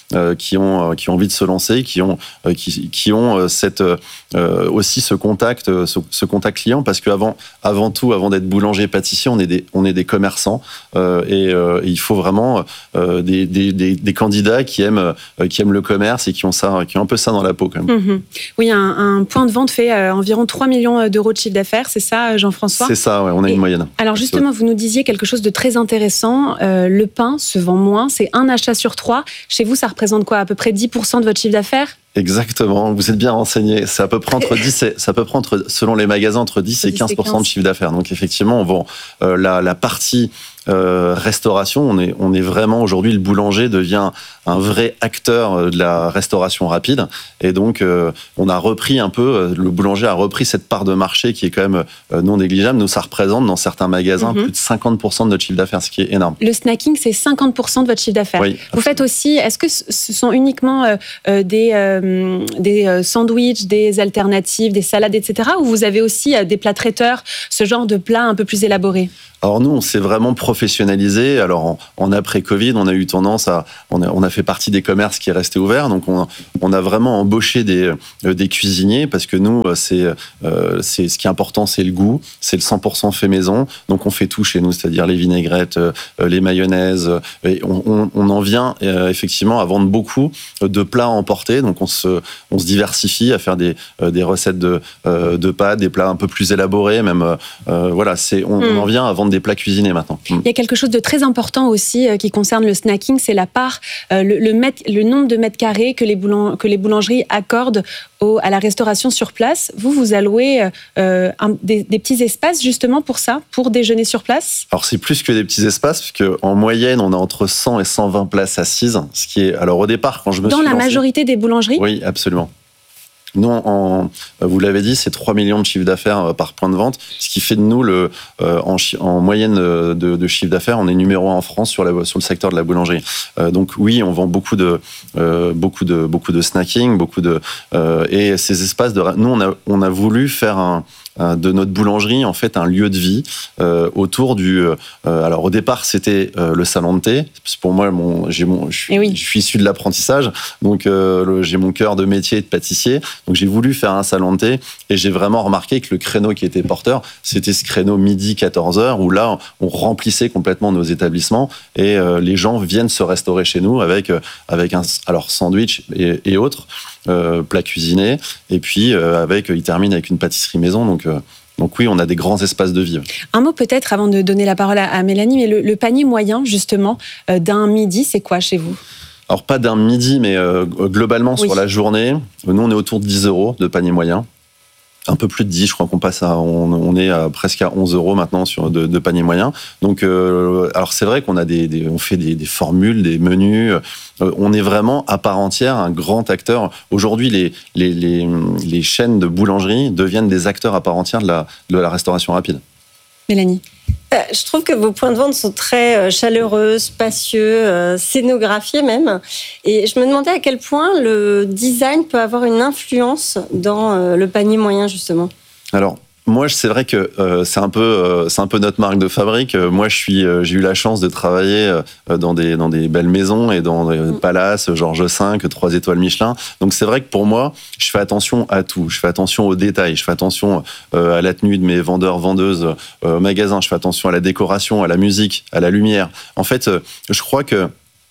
euh, qui ont, euh, qui ont envie de se lancer, qui ont, euh, qui, qui ont euh, cette, euh, aussi ce contact, ce, ce contact client, parce qu'avant, avant tout, avant d'être boulanger, pâtissier, on est des, on est des commerçants, euh, et, euh, et il faut vraiment euh, des, des, des, des candidats qui aiment, euh, qui aiment le commerce et qui ont ça, qui ont un peu ça dans la peau quand même. Mmh. Oui, un, un point de vente fait euh, environ trois millions d'euros de chiffre d'affaires, c'est ça, Jean-François ? C'est ça, ouais, on a et, une moyenne. Alors justement, vous nous disiez quelque chose de très intéressant, euh, le pain se vend moins, c'est un achat sur trois. Chez vous, ça représente quoi, à peu près dix pour cent de votre chiffre d'affaires ? Exactement, vous êtes bien renseigné. C'est à peu près entre dix, et, ça peut prendre entre, selon les magasins, entre dix et quinze pour cent de chiffre d'affaires. Donc effectivement, on vend euh, la, la partie euh, restauration. On est, on est vraiment aujourd'hui, le boulanger devient un vrai acteur de la restauration rapide. Et donc, euh, on a repris un peu, le boulanger a repris cette part de marché qui est quand même euh, non négligeable. Nous, ça représente dans certains magasins mm-hmm. plus de cinquante pour cent de notre chiffre d'affaires, ce qui est énorme. Le snacking, c'est cinquante pour cent de votre chiffre d'affaires. Oui, vous faites aussi, est-ce que ce sont uniquement euh, euh, des, euh, des euh, sandwichs, des alternatives, des salades, et cetera, ou vous avez aussi euh, des plats traiteurs, ce genre de plats un peu plus élaborés ? Alors nous, on s'est vraiment professionnalisé. Alors en, en après-Covid, on a eu tendance à, on a, on a fait partie des commerces qui est resté ouvert. Donc on, on a vraiment embauché des, euh, des cuisiniers parce que nous, c'est, euh, c'est ce qui est important, c'est le goût, c'est le cent pour cent fait maison. Donc on fait tout chez nous, c'est-à-dire les vinaigrettes, euh, les mayonnaises. Et on, on, on en vient euh, effectivement à vendre beaucoup de plats emportés. Donc on se, on se diversifie à faire des, euh, des recettes de, euh, de pâtes, des plats un peu plus élaborés, même. Euh, voilà, c'est, on, mm. on en vient à vendre des plats cuisinés maintenant. Il y a quelque chose de très important aussi euh, qui concerne le snacking, c'est la part, euh, le, le, mètre, le nombre de mètres carrés que les, boulang, que les boulangeries accordent au, à la restauration sur place. Vous, vous allouez euh, un, des, des petits espaces justement pour ça, pour déjeuner sur place ? Alors c'est plus que des petits espaces, parce qu'en moyenne, on a entre cent et cent vingt places assises, ce qui est, alors au départ, quand je me Dans suis la lancé, majorité des boulangeries ? Oui, absolument. Nous, en, vous l'avez dit, c'est trois millions de chiffre d'affaires par point de vente, ce qui fait de nous, le, euh, en, en moyenne de, de chiffre d'affaires, on est numéro un en France sur, la, sur le secteur de la boulangerie. Euh, donc oui, on vend beaucoup de, euh, beaucoup de, beaucoup de snacking, beaucoup de, euh, et ces espaces de... Nous, on a, on a voulu faire un... de notre boulangerie, en fait, un lieu de vie euh, autour du... Euh, alors, au départ, c'était euh, le salon de thé. Pour moi, mon, j'ai mon, je, suis, oui. je suis issu de l'apprentissage, donc euh, le, j'ai mon cœur de métier de pâtissier. Donc, j'ai voulu faire un salon de thé et j'ai vraiment remarqué que le créneau qui était porteur, c'était ce créneau midi quatorze heures où là, on remplissait complètement nos établissements et euh, les gens viennent se restaurer chez nous avec, euh, avec un alors, sandwich et, et autres. Euh, plat cuisiné, et puis euh, avec, il termine avec une pâtisserie maison, donc, euh, donc oui, on a des grands espaces de vie. Un mot peut-être avant de donner la parole à, à Mélanie, mais le, le panier moyen justement euh, d'un midi, c'est quoi chez vous ? Alors pas d'un midi, mais euh, globalement oui. Sur la journée, nous on est autour de dix euros de panier moyen. Un peu plus de dix, je crois qu'on passe à, on, on est à presque à onze euros maintenant sur de, de panier moyen. Donc, euh, alors c'est vrai qu'on a des, des on fait des, des formules, des menus. Euh, on est vraiment à part entière un grand acteur. Aujourd'hui, les, les, les, les chaînes de boulangerie deviennent des acteurs à part entière de la, de la restauration rapide. Mélanie. Je trouve que vos points de vente sont très chaleureux, spacieux, euh, scénographiés même. Et je me demandais à quel point le design peut avoir une influence dans euh, le panier moyen, justement. Alors, moi, c'est vrai que euh, c'est un peu, euh, c'est un peu notre marque de fabrique. Moi, je suis, euh, j'ai eu la chance de travailler euh, dans des, dans des belles maisons et dans des mmh. palaces, Georges cinq, trois étoiles Michelin. Donc, c'est vrai que pour moi, je fais attention à tout. Je fais attention aux détails. Je fais attention euh, à la tenue de mes vendeurs, vendeuses, euh, magasins. Je fais attention à la décoration, à la musique, à la lumière. En fait, euh, je crois que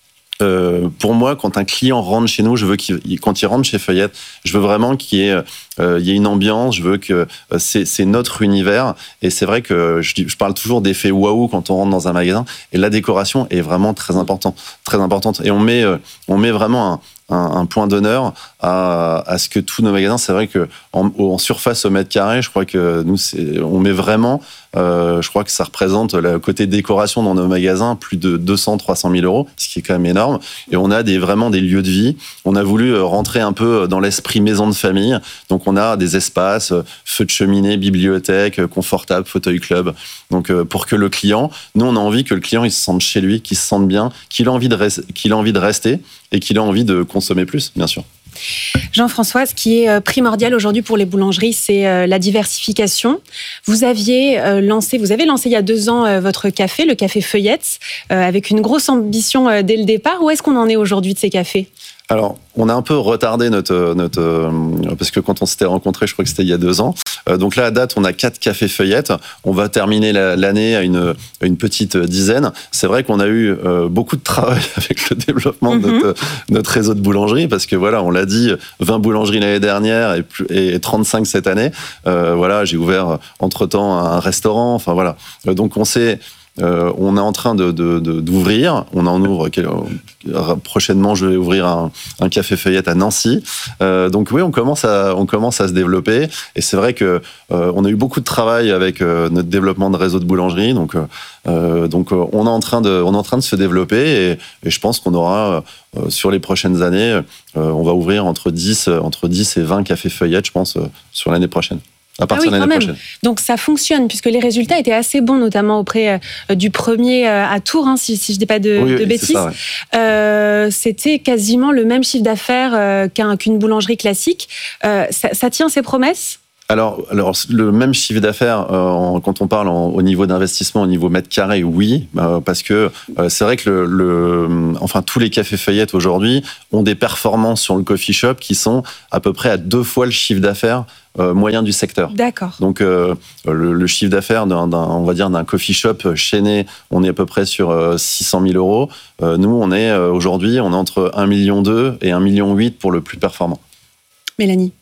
Euh, pour moi, quand un client rentre chez nous, je veux qu'il, quand il rentre chez Feuillette, je veux vraiment qu'il y ait, euh, il y ait une ambiance. Je veux que euh, c'est, c'est notre univers. Et c'est vrai que je, je parle toujours d'effet waouh quand on rentre dans un magasin. Et la décoration est vraiment très importante, très importante. Et on met, euh, on met vraiment un Un, un point d'honneur à, à ce que tous nos magasins, c'est vrai que en, en surface au mètre carré, je crois que nous, c'est, on met vraiment, euh, je crois que ça représente le côté décoration dans nos magasins, plus de deux cents à trois cent mille euros, ce qui est quand même énorme. Et on a des, vraiment des lieux de vie. On a voulu rentrer un peu dans l'esprit maison de famille. Donc on a des espaces, feu de cheminée, bibliothèque, confortable, fauteuil club. Donc pour que le client, nous on a envie que le client il se sente chez lui, qu'il se sente bien, qu'il a envie de, res- qu'il a envie de rester et qu'il a envie de consommer plus, bien sûr. Jean-François, ce qui est primordial aujourd'hui pour les boulangeries, c'est la diversification. Vous aviez lancé, vous avez lancé il y a deux ans votre café, le café Feuillettes, avec une grosse ambition dès le départ. Où est-ce qu'on en est aujourd'hui de ces cafés ? Alors, on a un peu retardé notre, notre euh, parce que quand on s'était rencontrés, je crois que c'était il y a deux ans. Euh, donc là, à date, on a quatre cafés Feuillettes. On va terminer la, l'année à une, une petite dizaine. C'est vrai qu'on a eu euh, beaucoup de travail avec le développement mm-hmm. de notre, notre réseau de boulangeries, parce que voilà, on l'a dit, vingt boulangeries l'année dernière et, plus, et trente-cinq cette année. Euh, voilà, j'ai ouvert entre-temps un restaurant. Enfin voilà. Euh, donc on s'est Euh, on est en train de, de, de, d'ouvrir. On en ouvre euh, prochainement. Je vais ouvrir un, un café Feuillette à Nancy. Euh, donc oui, on commence à on commence à se développer. Et c'est vrai que euh, on a eu beaucoup de travail avec euh, notre développement de réseau de boulangerie. Donc euh, donc euh, on est en train de on est en train de se développer. Et, et je pense qu'on aura euh, sur les prochaines années, euh, on va ouvrir entre dix entre dix et vingt cafés Feuillettes, je pense, euh, sur l'année prochaine. À partir ah oui, de l'année prochaine. Donc ça fonctionne, puisque les résultats étaient assez bons, notamment auprès euh, du premier euh, à Tours, hein, si, si je ne dis pas de, oui, de oui, bêtises. Ça, ouais. euh, c'était quasiment le même chiffre d'affaires euh, qu'un, qu'une boulangerie classique. Euh, ça, ça tient ses promesses ? Alors, alors, le même chiffre d'affaires, euh, quand on parle en, au niveau d'investissement, au niveau mètre carré, oui, euh, parce que euh, c'est vrai que le, le, enfin, tous les cafés Feuillettes aujourd'hui ont des performances sur le coffee shop qui sont à peu près à deux fois le chiffre d'affaires euh, moyen du secteur. D'accord. Donc, euh, le, le chiffre d'affaires d'un, d'un, on va dire, d'un coffee shop chaîné, on est à peu près sur euh, six cent mille euros. Euh, nous, on est euh, aujourd'hui, on est entre un virgule deux million et un virgule huit million pour le plus performant. Mélanie.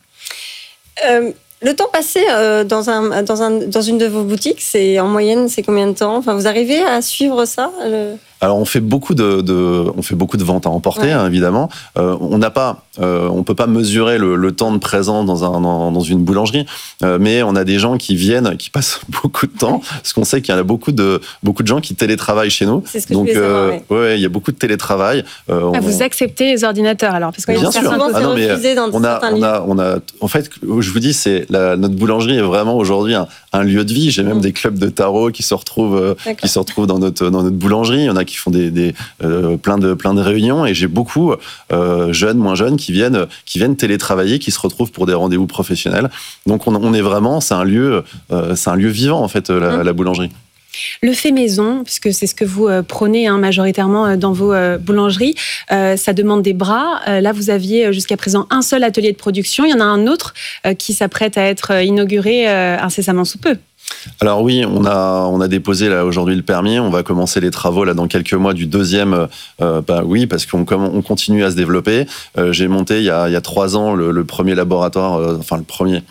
Euh... Le temps passé euh, dans, un, dans, un, dans une de vos boutiques, c'est, en moyenne, c'est combien de temps ? Enfin, vous arrivez à suivre ça le... Alors on fait beaucoup de, de on fait beaucoup de ventes à emporter, ouais. hein, évidemment. Euh, on n'a pas, euh, on peut pas mesurer le, le temps de présence dans un dans, dans une boulangerie, euh, mais on a des gens qui viennent, qui passent beaucoup de temps, ouais. parce qu'on sait qu'il y a beaucoup de beaucoup de gens qui télétravaillent chez nous. C'est ce que Donc je voulais savoir, euh, ouais. ouais, il y a beaucoup de télétravail. Euh, ah, on... Vous acceptez les ordinateurs alors, parce que bien sûr. Ah, non, mais dans on a on a on a en fait, je vous dis, c'est la, notre boulangerie est vraiment aujourd'hui un, un lieu de vie. J'ai même mmh. des clubs de tarot qui se retrouvent D'accord. qui se retrouvent dans notre dans notre boulangerie. Il y en a qui font des, des Euh, plein de plein de réunions, et j'ai beaucoup euh, jeunes, moins jeunes, qui viennent qui viennent télétravailler, qui se retrouvent pour des rendez-vous professionnels. Donc on, on est vraiment, c'est un lieu, euh, c'est un lieu vivant en fait, la, mmh. la boulangerie. Le fait maison, puisque c'est ce que vous euh, prônez hein, majoritairement dans vos euh, boulangeries, euh, ça demande des bras. Euh, là, vous aviez jusqu'à présent un seul atelier de production. Il y en a un autre euh, qui s'apprête à être inauguré euh, incessamment sous peu. Alors oui, on a on a déposé là aujourd'hui le permis. On va commencer les travaux là dans quelques mois du deuxième. Euh, bah oui, parce qu'on on continue à se développer. Euh, j'ai monté il y a il y a trois ans le, le premier laboratoire, euh, enfin le premier.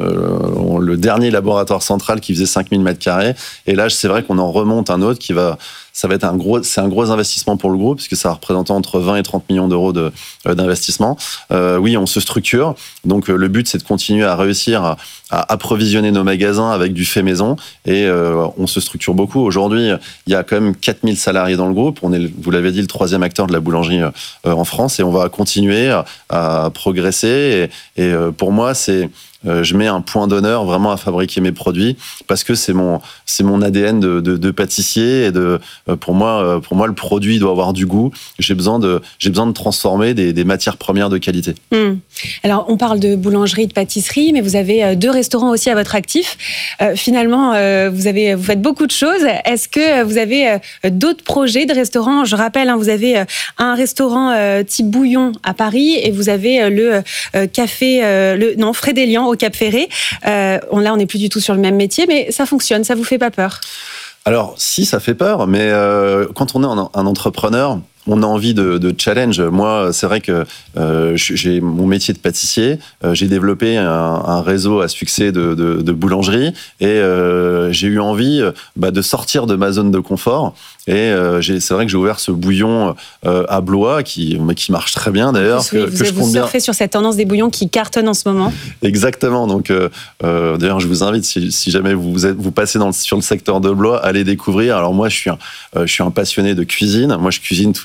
Euh, le dernier laboratoire central qui faisait cinq mille mètres carrés, et là c'est vrai qu'on en remonte un autre qui va, ça va être un gros, c'est un gros investissement pour le groupe, puisque ça représente entre vingt et trente millions d'euros de, euh, d'investissement. Euh, oui, on se structure, donc euh, le but c'est de continuer à réussir à, à approvisionner nos magasins avec du fait maison, et euh, on se structure beaucoup. Aujourd'hui, il y a quand même quatre mille salariés dans le groupe. On est, vous l'avez dit, le troisième acteur de la boulangerie euh, en France, et on va continuer à, à progresser. Et, et euh, pour moi, c'est Euh, je mets un point d'honneur vraiment à fabriquer mes produits, parce que c'est mon c'est mon A D N de, de, de pâtissier, et de euh, pour moi pour moi le produit doit avoir du goût. J'ai besoin de j'ai besoin de transformer des, des matières premières de qualité. Mmh. Alors on parle de boulangerie, de pâtisserie, mais vous avez deux restaurants aussi à votre actif. Euh, finalement, euh, vous avez vous faites beaucoup de choses. Est-ce que vous avez euh, d'autres projets de restaurants ? Je rappelle, hein, vous avez euh, un restaurant euh, type Bouillon à Paris, et vous avez euh, le euh, café euh, le non Frédélian au Cap Ferré. Euh, on, là, on n'est plus du tout sur le même métier, mais ça fonctionne, ça vous fait pas peur ? Alors, si, ça fait peur, mais euh, quand on est un, un entrepreneur, on a envie de, de challenge. Moi, c'est vrai que euh, j'ai mon métier de pâtissier, euh, j'ai développé un, un réseau à succès de, de, de boulangerie, et euh, j'ai eu envie bah, de sortir de ma zone de confort. Et euh, j'ai, c'est vrai que j'ai ouvert ce bouillon euh, à Blois, qui, qui marche très bien d'ailleurs. Oui, que, vous que je vous surfez bien sur cette tendance des bouillons qui cartonnent en ce moment. Exactement. Donc, euh, euh, d'ailleurs, je vous invite, si, si jamais vous, êtes, vous passez dans le, sur le secteur de Blois, allez découvrir. Alors moi, je suis un, euh, je suis un passionné de cuisine. Moi, je cuisine tous les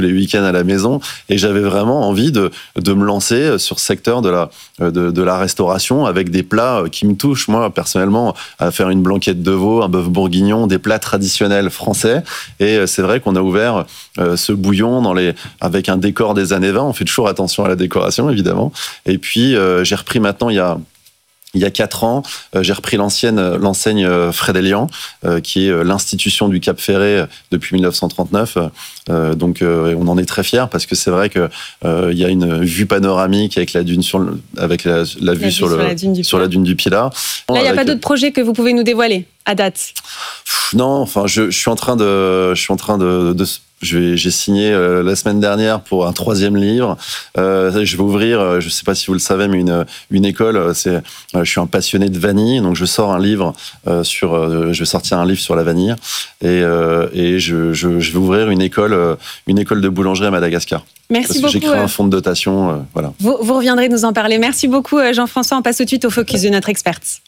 les week-ends à la maison. Et j'avais vraiment envie de, de me lancer sur ce secteur de la, de, de la restauration avec des plats qui me touchent. Moi, personnellement, à faire une blanquette de veau, un bœuf bourguignon, des plats traditionnels français. Et c'est vrai qu'on a ouvert euh, ce bouillon dans les, avec un décor des années vingt. On fait toujours attention à la décoration, évidemment. Et puis, euh, j'ai repris maintenant, il y a... Il y a quatre ans, euh, j'ai repris l'ancienne, l'enseigne euh, Fred Elian, euh, qui est euh, l'institution du Cap Ferret depuis mille neuf cent trente-neuf. Euh, donc, euh, on en est très fiers parce que c'est vrai que euh, il y a une vue panoramique avec la dune sur le, avec la, la vue, la sur, vue le, sur, la dune du sur la dune du Pilat. Là, il n'y a pas d'autres projets que vous pouvez nous dévoiler à date? Non, enfin, je, je suis en train de, je suis en train de, de Je vais, j'ai signé euh, la semaine dernière pour un troisième livre. Euh, je vais ouvrir, euh, je ne sais pas si vous le savez, mais une, une école. C'est, euh, je suis un passionné de vanille, donc je sors un livre euh, sur, euh, je vais sortir un livre sur la vanille et, euh, et je, je, je vais ouvrir une école, euh, une école de boulangerie à Madagascar. Merci Parce beaucoup. Que j'ai créé un fonds de dotation, euh, voilà. Vous, vous reviendrez nous en parler. Merci beaucoup, Jean-François. On passe tout de suite au focus de notre experte.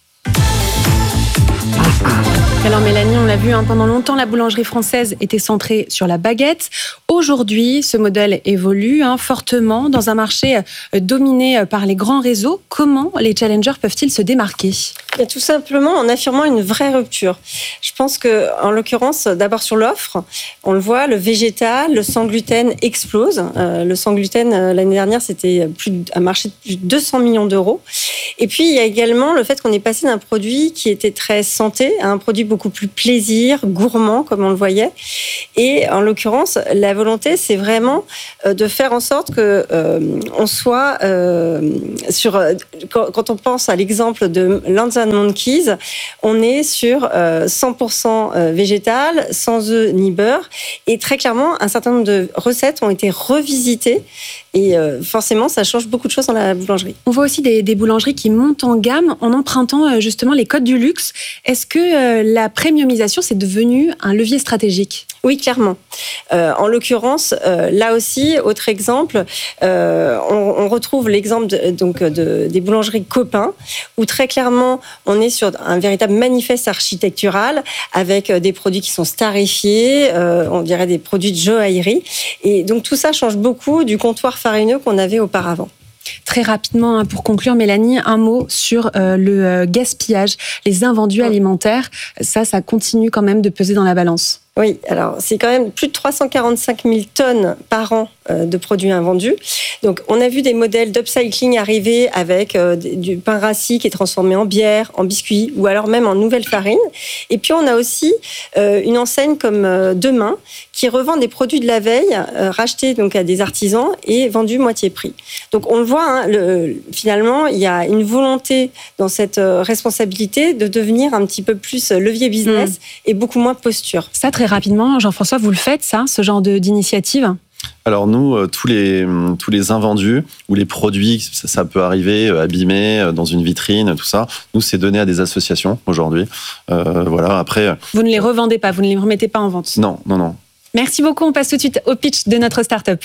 Alors Mélanie, on l'a vu, hein, pendant longtemps, la boulangerie française était centrée sur la baguette. Aujourd'hui, ce modèle évolue hein, fortement dans un marché euh, dominé par les grands réseaux. Comment les challengers peuvent-ils se démarquer ? Et tout simplement en affirmant une vraie rupture. Je pense que, en l'occurrence, d'abord sur l'offre, on le voit, le végétal, le sans gluten explose. Euh, le sans gluten, euh, l'année dernière, c'était plus un marché de plus de deux cents millions d'euros. Et puis, il y a également le fait qu'on est passé d'un produit qui était très santé à un produit beaucoup plus plaisir, gourmand, comme on le voyait. Et en l'occurrence, la volonté, c'est vraiment de faire en sorte que euh, on soit euh, sur. Quand, quand on pense à l'exemple de Lanza and Monkeys, on est sur euh, cent pour cent végétal, sans œufs ni beurre. Et très clairement, un certain nombre de recettes ont été revisitées. Et euh, forcément, ça change beaucoup de choses dans la boulangerie. On voit aussi des, des boulangeries qui montent en gamme en empruntant euh, justement les codes du luxe. Est-ce que euh, la premiumisation, c'est devenu un levier stratégique ? Oui, clairement. Euh, en l'occurrence, euh, là aussi, autre exemple, euh, on, on retrouve l'exemple de, donc de, des boulangeries Copain, où très clairement, on est sur un véritable manifeste architectural avec des produits qui sont starifiés, euh, on dirait des produits de joaillerie. Et donc tout ça change beaucoup du comptoir farineux qu'on avait auparavant. Très rapidement, pour conclure, Mélanie, un mot sur euh, le gaspillage, les invendus alimentaires. Ça, ça continue quand même de peser dans la balance. Oui, alors c'est quand même plus de trois cent quarante-cinq mille tonnes par an de produits invendus. Donc on a vu des modèles d'upcycling arriver avec euh, du pain rassis qui est transformé en bière, en biscuit ou alors même en nouvelle farine. Et puis on a aussi euh, une enseigne comme euh, Demain qui revend des produits de la veille euh, rachetés donc à des artisans et vendus moitié prix. Donc on le voit, hein, le, finalement il y a une volonté dans cette euh, responsabilité de devenir un petit peu plus levier business mmh. et beaucoup moins posture. Ça très rapidement, Jean-François, vous le faites ça, ce genre de, d'initiative ? Alors nous, euh, tous les tous les invendus ou les produits, ça, ça peut arriver euh, abîmés euh, dans une vitrine, tout ça. Nous, c'est donné à des associations aujourd'hui. Euh, voilà. Après, vous ne les revendez pas, vous ne les remettez pas en vente. Non, non, non. Merci beaucoup. On passe tout de suite au pitch de notre start-up.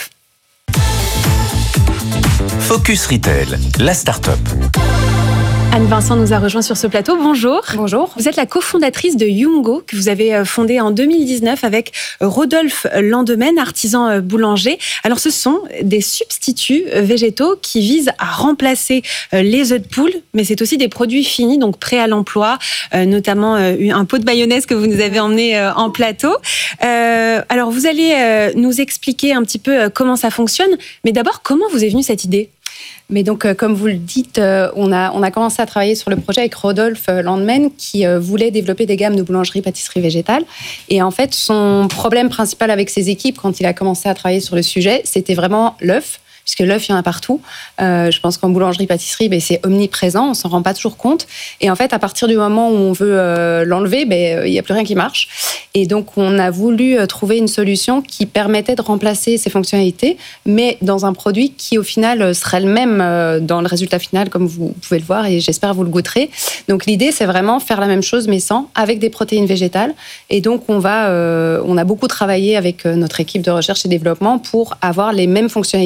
Focus Retail, la start-up. Anne Vincent nous a rejoint sur ce plateau. Bonjour. Bonjour. Vous êtes la cofondatrice de Yumgo, que vous avez fondé en deux mille dix-neuf avec Rodolphe Landemaine, artisan boulanger. Alors, ce sont des substituts végétaux qui visent à remplacer les œufs de poule, mais c'est aussi des produits finis, donc prêts à l'emploi, notamment un pot de mayonnaise que vous nous avez emmené en plateau. Alors, vous allez nous expliquer un petit peu comment ça fonctionne, mais d'abord, comment vous est venue cette idée ? Mais donc, euh, comme vous le dites, euh, on, a, on a commencé à travailler sur le projet avec Rodolphe Landemaine qui euh, voulait développer des gammes de boulangerie-pâtisserie végétale. Et en fait, son problème principal avec ses équipes, quand il a commencé à travailler sur le sujet, c'était vraiment l'œuf. Puisque l'œuf, il y en a partout. Euh, je pense qu'en boulangerie-pâtisserie, ben, c'est omniprésent, on ne s'en rend pas toujours compte. Et en fait, à partir du moment où on veut euh, l'enlever, ben, il n'y a plus rien qui marche. Et donc, on a voulu trouver une solution qui permettait de remplacer ces fonctionnalités, mais dans un produit qui, au final, serait le même dans le résultat final, comme vous pouvez le voir, et j'espère vous le goûterez. Donc, l'idée, c'est vraiment faire la même chose, mais sans, avec des protéines végétales. Et donc, on, va, euh, on a beaucoup travaillé avec notre équipe de recherche et développement pour avoir les mêmes fonctionnalités,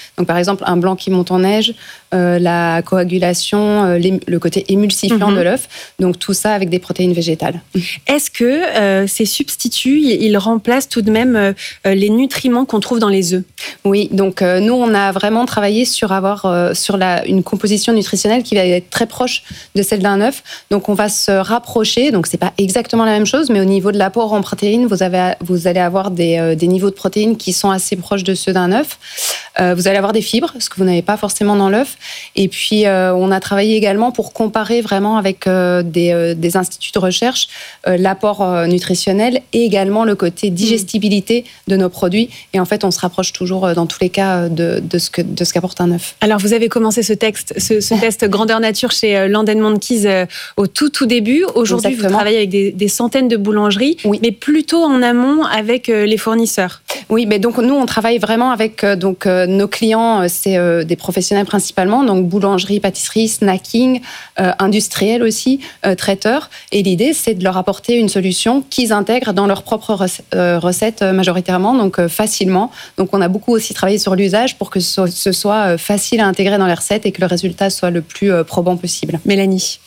Donc par exemple, un blanc qui monte en neige, euh, la coagulation, euh, le côté émulsifiant mm-hmm. de l'œuf. Donc tout ça avec des protéines végétales. Est-ce que euh, ces substituts, ils remplacent tout de même euh, les nutriments qu'on trouve dans les œufs? Oui, donc euh, nous, on a vraiment travaillé sur avoir euh, sur la, une composition nutritionnelle qui va être très proche de celle d'un œuf. Donc on va se rapprocher. Donc c'est pas exactement la même chose, mais au niveau de l'apport en protéines, vous, avez, vous allez avoir des, euh, des niveaux de protéines qui sont assez proches de ceux d'un œuf. Euh, vous allez avoir des fibres, ce que vous n'avez pas forcément dans l'œuf. Et puis, euh, on a travaillé également pour comparer vraiment avec euh, des, euh, des instituts de recherche euh, l'apport euh, nutritionnel et également le côté digestibilité de nos produits. Et en fait, on se rapproche toujours, euh, dans tous les cas, de, de ce que, de ce qu'apporte un œuf. Alors, vous avez commencé ce, texte, ce, ce test grandeur nature chez euh, Land and Monkeys euh, au tout, tout début. Aujourd'hui, Exactement. Vous travaillez avec des, des centaines de boulangeries, oui. mais plutôt en amont avec euh, les fournisseurs. Oui, mais donc nous, on travaille vraiment avec euh, donc, euh, nos clients, euh, c'est euh, des professionnels principalement, donc boulangerie, pâtisserie, snacking, euh, industriel aussi, euh, traiteurs. Et l'idée, c'est de leur apporter une solution qu'ils intègrent dans leurs propres rec- euh, recettes euh, majoritairement, donc euh, facilement. Donc on a beaucoup aussi travaillé sur l'usage pour que ce, ce soit euh, facile à intégrer dans les recettes et que le résultat soit le plus euh, probant possible. Mélanie.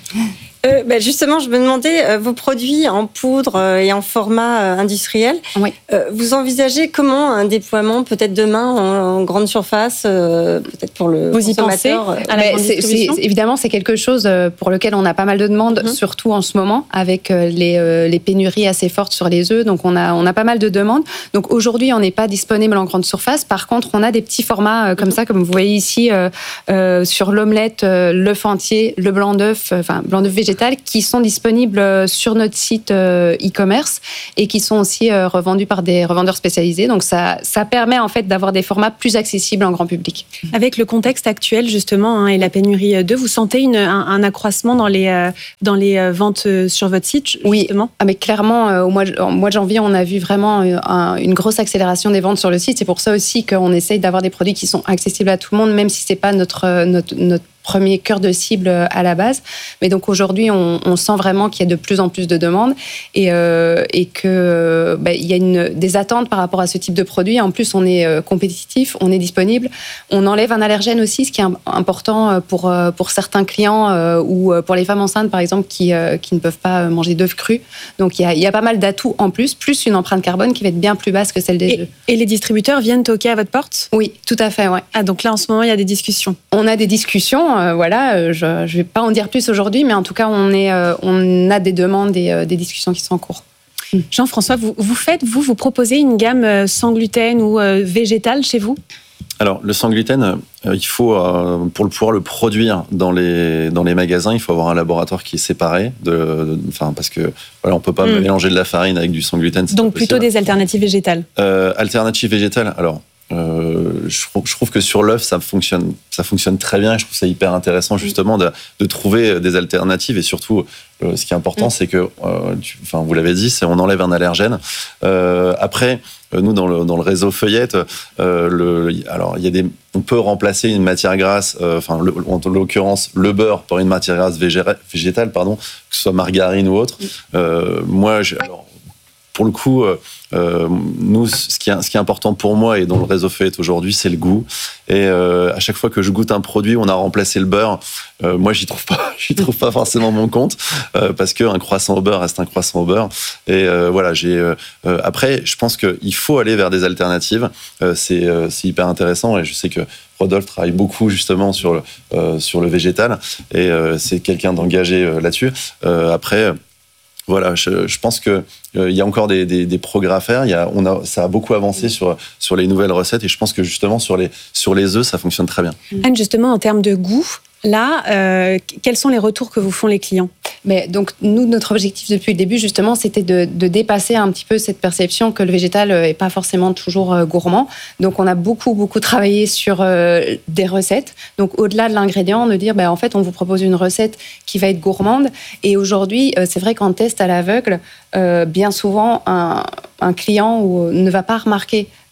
Euh, bah justement, je me demandais, euh, vos produits en poudre euh, et en format euh, industriel, oui. euh, vous envisagez comment un déploiement peut-être demain en, en grande surface, euh, peut-être pour le vous consommateur y pensez à la grande distribution ? c'est, c'est, Évidemment, c'est quelque chose pour lequel on a pas mal de demandes, mm-hmm. surtout en ce moment, avec les, euh, les pénuries assez fortes sur les œufs. Donc, on a, on a pas mal de demandes. Donc, aujourd'hui, on n'est pas disponible en grande surface. Par contre, on a des petits formats euh, comme mm-hmm. ça, comme vous voyez ici, euh, euh, sur l'omelette, euh, l'œuf entier, le blanc d'œuf, euh, enfin, blanc d'œuf végétal, qui sont disponibles sur notre site e-commerce et qui sont aussi revendus par des revendeurs spécialisés. Donc ça, ça permet en fait d'avoir des formats plus accessibles en grand public. Avec le contexte actuel justement hein, et la pénurie d'œufs, vous sentez une, un, un accroissement dans les, dans les ventes sur votre site justement ? Oui, ah, mais clairement au mois, au mois de janvier, on a vu vraiment un, une grosse accélération des ventes sur le site. C'est pour ça aussi qu'on essaye d'avoir des produits qui sont accessibles à tout le monde, même si c'est pas notre, notre, notre premier cœur de cible à la base. Mais donc aujourd'hui, on, on sent vraiment qu'il y a de plus en plus de demandes et, euh, et que bah, il y a une, des attentes par rapport à ce type de produit. En plus, on est compétitif, on est disponible. On enlève un allergène aussi, ce qui est important pour, pour certains clients euh, ou pour les femmes enceintes, par exemple, qui, euh, qui ne peuvent pas manger d'œufs crus. Donc il y a, il y a pas mal d'atouts en plus, plus une empreinte carbone qui va être bien plus basse que celle des et, œufs. Et les distributeurs viennent toquer à votre porte ? Oui, tout à fait, ouais. Ah, donc là, en ce moment, il y a des discussions. On a des discussions. Euh, voilà, je ne vais pas en dire plus aujourd'hui, mais en tout cas, on, est, euh, on a des demandes et euh, des discussions qui sont en cours. Jean-François, vous, vous faites, vous, vous proposez une gamme sans gluten ou euh, végétale chez vous ? Alors, le sans gluten, euh, il faut, euh, pour le pouvoir le produire dans les, dans les magasins, il faut avoir un laboratoire qui est séparé, de, de, enfin, parce que voilà, on ne peut pas mmh. mélanger de la farine avec du sans gluten. Donc, plutôt des alternatives végétales ? euh, Alternatives végétales, alors... Euh, je, je trouve que sur l'œuf ça fonctionne, ça fonctionne très bien. Je trouve ça hyper intéressant justement de, de trouver des alternatives et surtout euh, ce qui est important mmh. c'est que, euh, tu, enfin vous l'avez dit, c'est on enlève un allergène. Euh, après, nous dans le dans le réseau Feuillette, euh, le, alors il y a des, on peut remplacer une matière grasse, euh, enfin le, en l'occurrence le beurre par une matière grasse végétale, pardon, que ce soit margarine ou autre. Mmh. Euh, moi, je, alors, pour le coup, euh, nous, ce qui, est, ce qui est important pour moi et dont le réseau Feuillette aujourd'hui, c'est le goût. Et euh, à chaque fois que je goûte un produit, on a remplacé le beurre. Euh, moi, j'y trouve pas, j'y trouve pas forcément mon compte euh, parce qu'un croissant au beurre reste un croissant au beurre. Et euh, voilà, j'ai. Euh, après, je pense qu'il faut aller vers des alternatives. Euh, c'est, euh, c'est hyper intéressant et je sais que Rodolphe travaille beaucoup justement sur le, euh, sur le végétal et euh, c'est quelqu'un d'engagé euh, là-dessus. Euh, après. Voilà, je, je pense qu'il euh, y a encore des, des, des progrès à faire. Il y a, on a, ça a beaucoup avancé sur, sur les nouvelles recettes et je pense que justement sur les, sur les œufs, ça fonctionne très bien. Anne, justement, en termes de goût, là, euh, quels sont les retours que vous font les clients ? Mais donc, nous, notre objectif depuis le début, justement, c'était de, de dépasser un petit peu cette perception que le végétal n'est pas forcément toujours euh, gourmand. Donc, on a beaucoup, beaucoup travaillé sur euh, des recettes. Donc, au-delà de l'ingrédient, de dire, ben, en fait, on vous propose une recette qui va être gourmande. Et aujourd'hui, euh, c'est vrai qu'en test à l'aveugle, euh, bien souvent, un, un client ou, ne va pas remarquer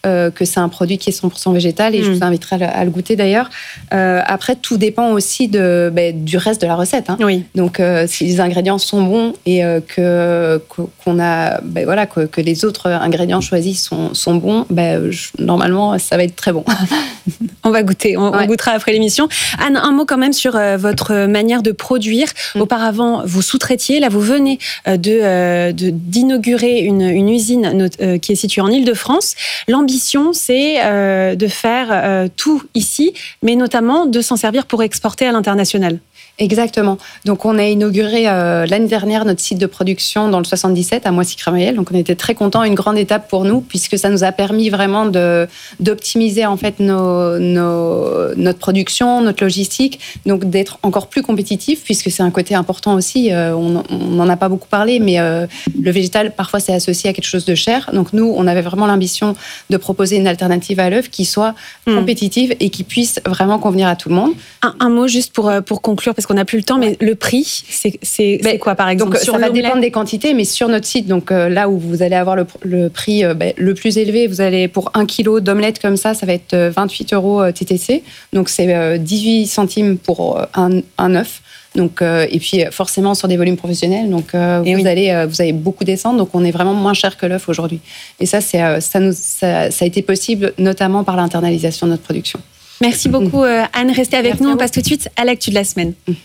euh, que c'est un produit qui est cent pour cent végétal et mmh. je vous inviterai à le, à le goûter d'ailleurs. Euh, après, tout dépend aussi de, bah, du reste de la recette. Hein. Oui. Donc, euh, si les ingrédients sont bons et euh, que, qu'on a, bah, voilà, que, que les autres ingrédients choisis sont, sont bons, bah, je, normalement, ça va être très bon. On va goûter, on, ouais. on goûtera après l'émission. Anne, un mot quand même sur euh, votre manière de produire. Mmh. Auparavant, vous sous-traitiez, là vous venez euh, de, euh, de, d'inaugurer une, une usine euh, qui est située en Île-de-France. L'ambition, c'est euh, de faire euh, tout ici, mais notamment de s'en servir pour exporter à l'international. Exactement. Donc, on a inauguré euh, l'année dernière notre site de production dans le soixante-dix-sept à Moissy-Cramayel. Donc, on était très contents, une grande étape pour nous, puisque ça nous a permis vraiment de, d'optimiser en fait nos, nos, notre production, notre logistique, donc d'être encore plus compétitif, puisque c'est un côté important aussi. Euh, on n'en a pas beaucoup parlé, mais euh, le végétal, parfois, c'est associé à quelque chose de cher. Donc, nous, on avait vraiment l'ambition de proposer une alternative à l'œuf qui soit mmh. compétitive et qui puisse vraiment convenir à tout le monde. Un, un mot juste pour, pour conclure, parce qu'on n'a plus le temps, mais le prix, c'est, c'est, c'est quoi par exemple? Donc, sur ça va l'omelette dépendre des quantités, mais sur notre site, donc euh, là où vous allez avoir le, le prix euh, bah, le plus élevé, vous allez pour un kilo d'omelette comme ça, ça va être vingt-huit euros T T C, donc c'est euh, dix-huit centimes pour un, un œuf. Donc, euh, et puis forcément sur des volumes professionnels, donc euh, vous, oui. allez, euh, vous avez beaucoup d'essence, donc on est vraiment moins cher que l'œuf aujourd'hui. Et ça, c'est, euh, ça, nous, ça, ça a été possible notamment par l'internalisation de notre production. Merci beaucoup mmh. Anne, restez avec Merci nous, on passe tout de suite à l'actu de la semaine. Mmh.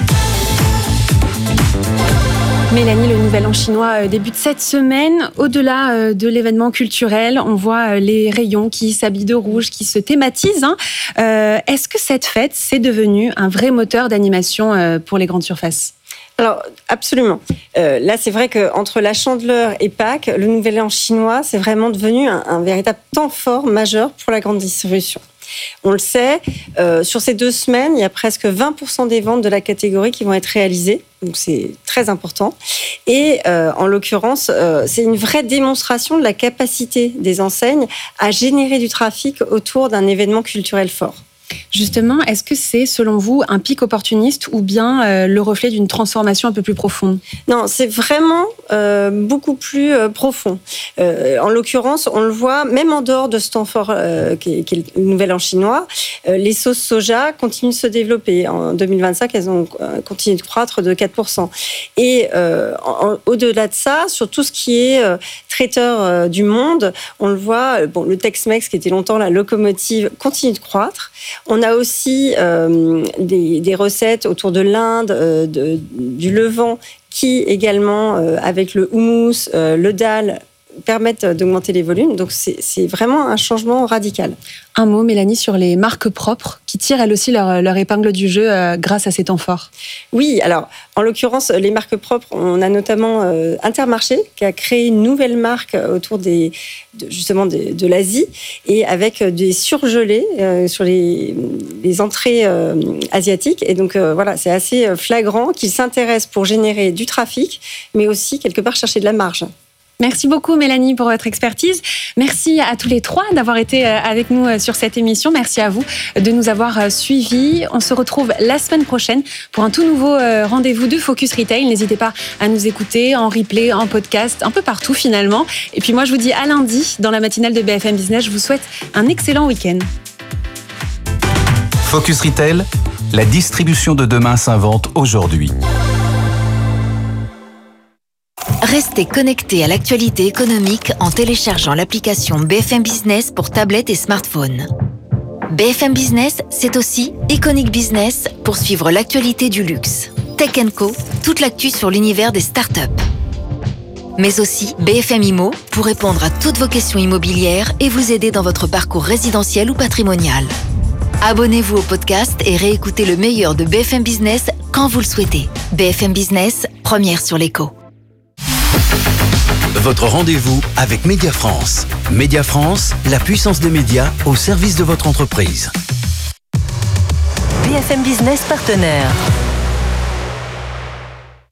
Mélanie, le Nouvel An chinois débute cette semaine. Au-delà de l'événement culturel, on voit les rayons qui s'habillent de rouge, qui se thématisent. Hein. Euh, est-ce que cette fête, c'est devenu un vrai moteur d'animation pour les grandes surfaces ? Alors, absolument. Euh, là, c'est vrai qu'entre la Chandeleur et Pâques, le Nouvel An chinois, c'est vraiment devenu un, un véritable temps fort majeur pour la grande distribution. On le sait, euh, sur ces deux semaines, il y a presque vingt pour cent des ventes de la catégorie qui vont être réalisées. Donc, c'est très important. Et euh, en l'occurrence, euh, c'est une vraie démonstration de la capacité des enseignes à générer du trafic autour d'un événement culturel fort. Justement, est-ce que c'est, selon vous, un pic opportuniste ou bien euh, le reflet d'une transformation un peu plus profonde ? Non, c'est vraiment euh, beaucoup plus euh, profond. Euh, en l'occurrence, on le voit, même en dehors de ce temps fort euh, qui, est, qui est le Nouvel An chinois, euh, les sauces soja continuent de se développer. En deux mille vingt-cinq, elles ont continué de croître de quatre pour cent. Et euh, en, au-delà de ça, sur tout ce qui est euh, traiteur euh, du monde, on le voit, bon, le Tex-Mex, qui était longtemps la locomotive, continue de croître. On a aussi euh, des, des recettes autour de l'Inde, euh, de, du Levant, qui également, euh, avec le houmous, euh, le dal, permettent d'augmenter les volumes. Donc, c'est, c'est vraiment un changement radical. Un mot, Mélanie, sur les marques propres qui tirent elles aussi leur, leur épingle du jeu euh, grâce à ces temps forts. Oui, alors, en l'occurrence, les marques propres, on a notamment euh, Intermarché qui a créé une nouvelle marque autour des, de, justement de, de l'Asie et avec des surgelés euh, sur les, les entrées euh, asiatiques. Et donc, euh, voilà, c'est assez flagrant qu'ils s'intéressent pour générer du trafic, mais aussi, quelque part, chercher de la marge. Merci beaucoup Mélanie pour votre expertise. Merci à tous les trois d'avoir été avec nous sur cette émission. Merci à vous de nous avoir suivis. On se retrouve la semaine prochaine pour un tout nouveau rendez-vous de Focus Retail. N'hésitez pas à nous écouter en replay, en podcast, un peu partout finalement. Et puis moi je vous dis à lundi dans la matinale de B F M Business. Je vous souhaite un excellent week-end. Focus Retail, la distribution de demain s'invente aujourd'hui. Restez connectés à l'actualité économique en téléchargeant l'application B F M Business pour tablette et smartphone. B F M Business, c'est aussi Iconic Business pour suivre l'actualité du luxe. Tech and Co, toute l'actu sur l'univers des startups. Mais aussi B F M Immo pour répondre à toutes vos questions immobilières et vous aider dans votre parcours résidentiel ou patrimonial. Abonnez-vous au podcast et réécoutez le meilleur de B F M Business quand vous le souhaitez. B F M Business, première sur l'écho. Votre rendez-vous avec Média France. Média France, la puissance des médias au service de votre entreprise. B F M Business partenaire.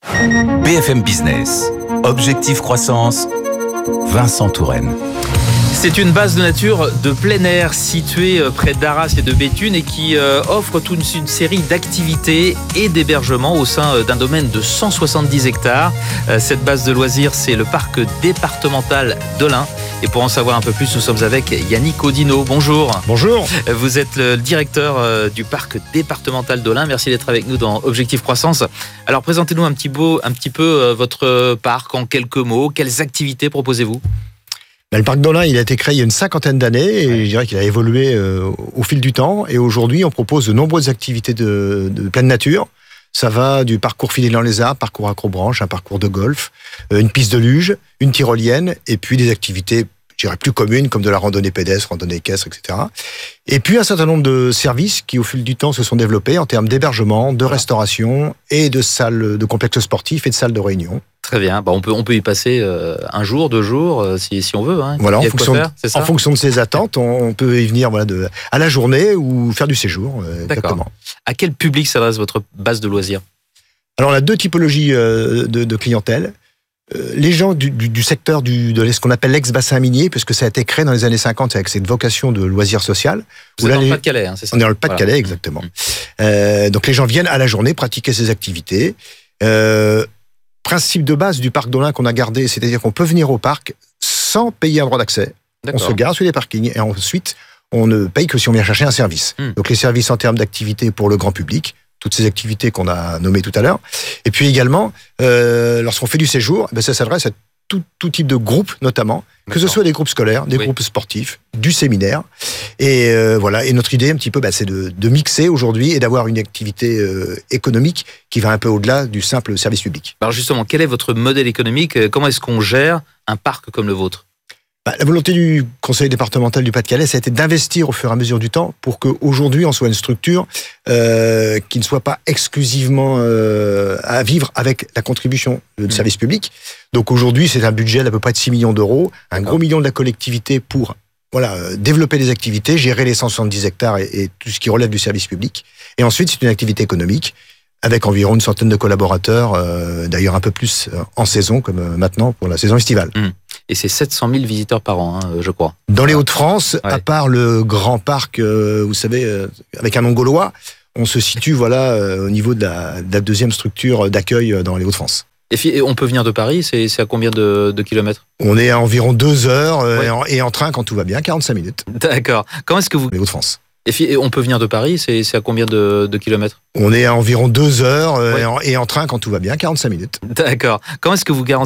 B F M Business, Objectif Croissance, Vincent Touraine. C'est une base de nature de plein air située près d'Arras et de Béthune et qui offre toute une série d'activités et d'hébergements au sein d'un domaine de cent soixante-dix hectares. Cette base de loisirs, c'est le parc départemental d'Olin. Et pour en savoir un peu plus, nous sommes avec Yannick Audinot. Bonjour. Bonjour. Vous êtes le directeur du parc départemental d'Olin. Merci d'être avec nous dans Objectif Croissance. Alors, présentez-nous un petit, beau, un petit peu votre parc en quelques mots. Quelles activités proposez-vous ? Le parc d'Olin, il a été créé il y a une cinquantaine d'années et je dirais qu'il a évolué euh, au fil du temps. Et aujourd'hui, on propose de nombreuses activités de, de pleine nature. Ça va du parcours filé dans les arbres, parcours accrobranche, un parcours de golf, euh, une piste de luge, une tyrolienne et puis des activités, je dirais, plus communes comme de la randonnée pédestre, randonnée équestre, et cetera. Et puis un certain nombre de services qui, au fil du temps, se sont développés en termes d'hébergement, de restauration et de salles, de complexes sportifs et de salles de réunion. Très bien. Bah, on peut on peut y passer euh, un jour, deux jours, euh, si si on veut. Hein. Voilà, en fonction, faire, de, en fonction de ses attentes, on peut y venir voilà de à la journée ou faire du séjour. Euh, exactement. À quel public s'adresse votre base de loisirs ? Alors on a deux typologies euh, de, de clientèle. Euh, les gens du, du, du secteur du, de ce qu'on appelle l'ex-bassin minier, puisque ça a été créé dans les années cinquante avec cette vocation de loisir social. Vous êtes dans le Pas-de-Calais, hein, c'est ça ? On est dans le Pas-de-Calais, voilà. Exactement. Mmh. Euh, donc les gens viennent à la journée pratiquer ces activités. Euh, Principe de base du parc d'Olin qu'on a gardé, c'est-à-dire qu'on peut venir au parc sans payer un droit d'accès. D'accord. On se gare sur les parkings et ensuite, on ne paye que si on vient chercher un service. Mmh. Donc les services en termes d'activités pour le grand public, toutes ces activités qu'on a nommées tout à l'heure. Et puis également, euh, lorsqu'on fait du séjour, ben ça s'adresse à tout, tout type de groupes, notamment, D'accord. que ce soit des groupes scolaires, des oui. groupes sportifs, du séminaire. Et euh, voilà. Et notre idée, un petit peu, bah, c'est de, de mixer aujourd'hui et d'avoir une activité euh, économique qui va un peu au-delà du simple service public. Alors justement, quel est votre modèle économique ? Comment est-ce qu'on gère un parc comme le vôtre ? Bah, la volonté du conseil départemental du Pas-de-Calais, ça a été d'investir au fur et à mesure du temps pour qu'aujourd'hui, on soit une structure euh, qui ne soit pas exclusivement euh, à vivre avec la contribution de mmh. service public. Donc aujourd'hui, c'est un budget d'à peu près de six millions d'euros, un D'accord. gros million de la collectivité pour voilà, euh, développer des activités, gérer les cent soixante-dix hectares et, et tout ce qui relève du service public. Et ensuite, c'est une activité économique avec environ une centaine de collaborateurs, euh, d'ailleurs un peu plus en saison, comme euh, maintenant pour la saison estivale. Mmh. Et c'est sept cent mille visiteurs par an, hein, je crois. Dans les Hauts-de-France, ouais. à part le grand parc, euh, vous savez, euh, avec un nom gaulois, on se situe voilà, euh, au niveau de la, de la deuxième structure d'accueil dans les Hauts-de-France. Et on peut venir de Paris, c'est, c'est à combien de, de kilomètres ? On est à environ deux heures, euh, ouais. et, en, et en train, quand tout va bien, quarante-cinq minutes. D'accord. Comment est-ce que vous... Les Hauts-de-France. Et on peut venir de Paris, c'est, c'est à combien de, de kilomètres ? On est à environ deux heures, euh, ouais. et, en, et en train, quand tout va bien, quarante-cinq minutes. D'accord. Comment est-ce que vous garantissez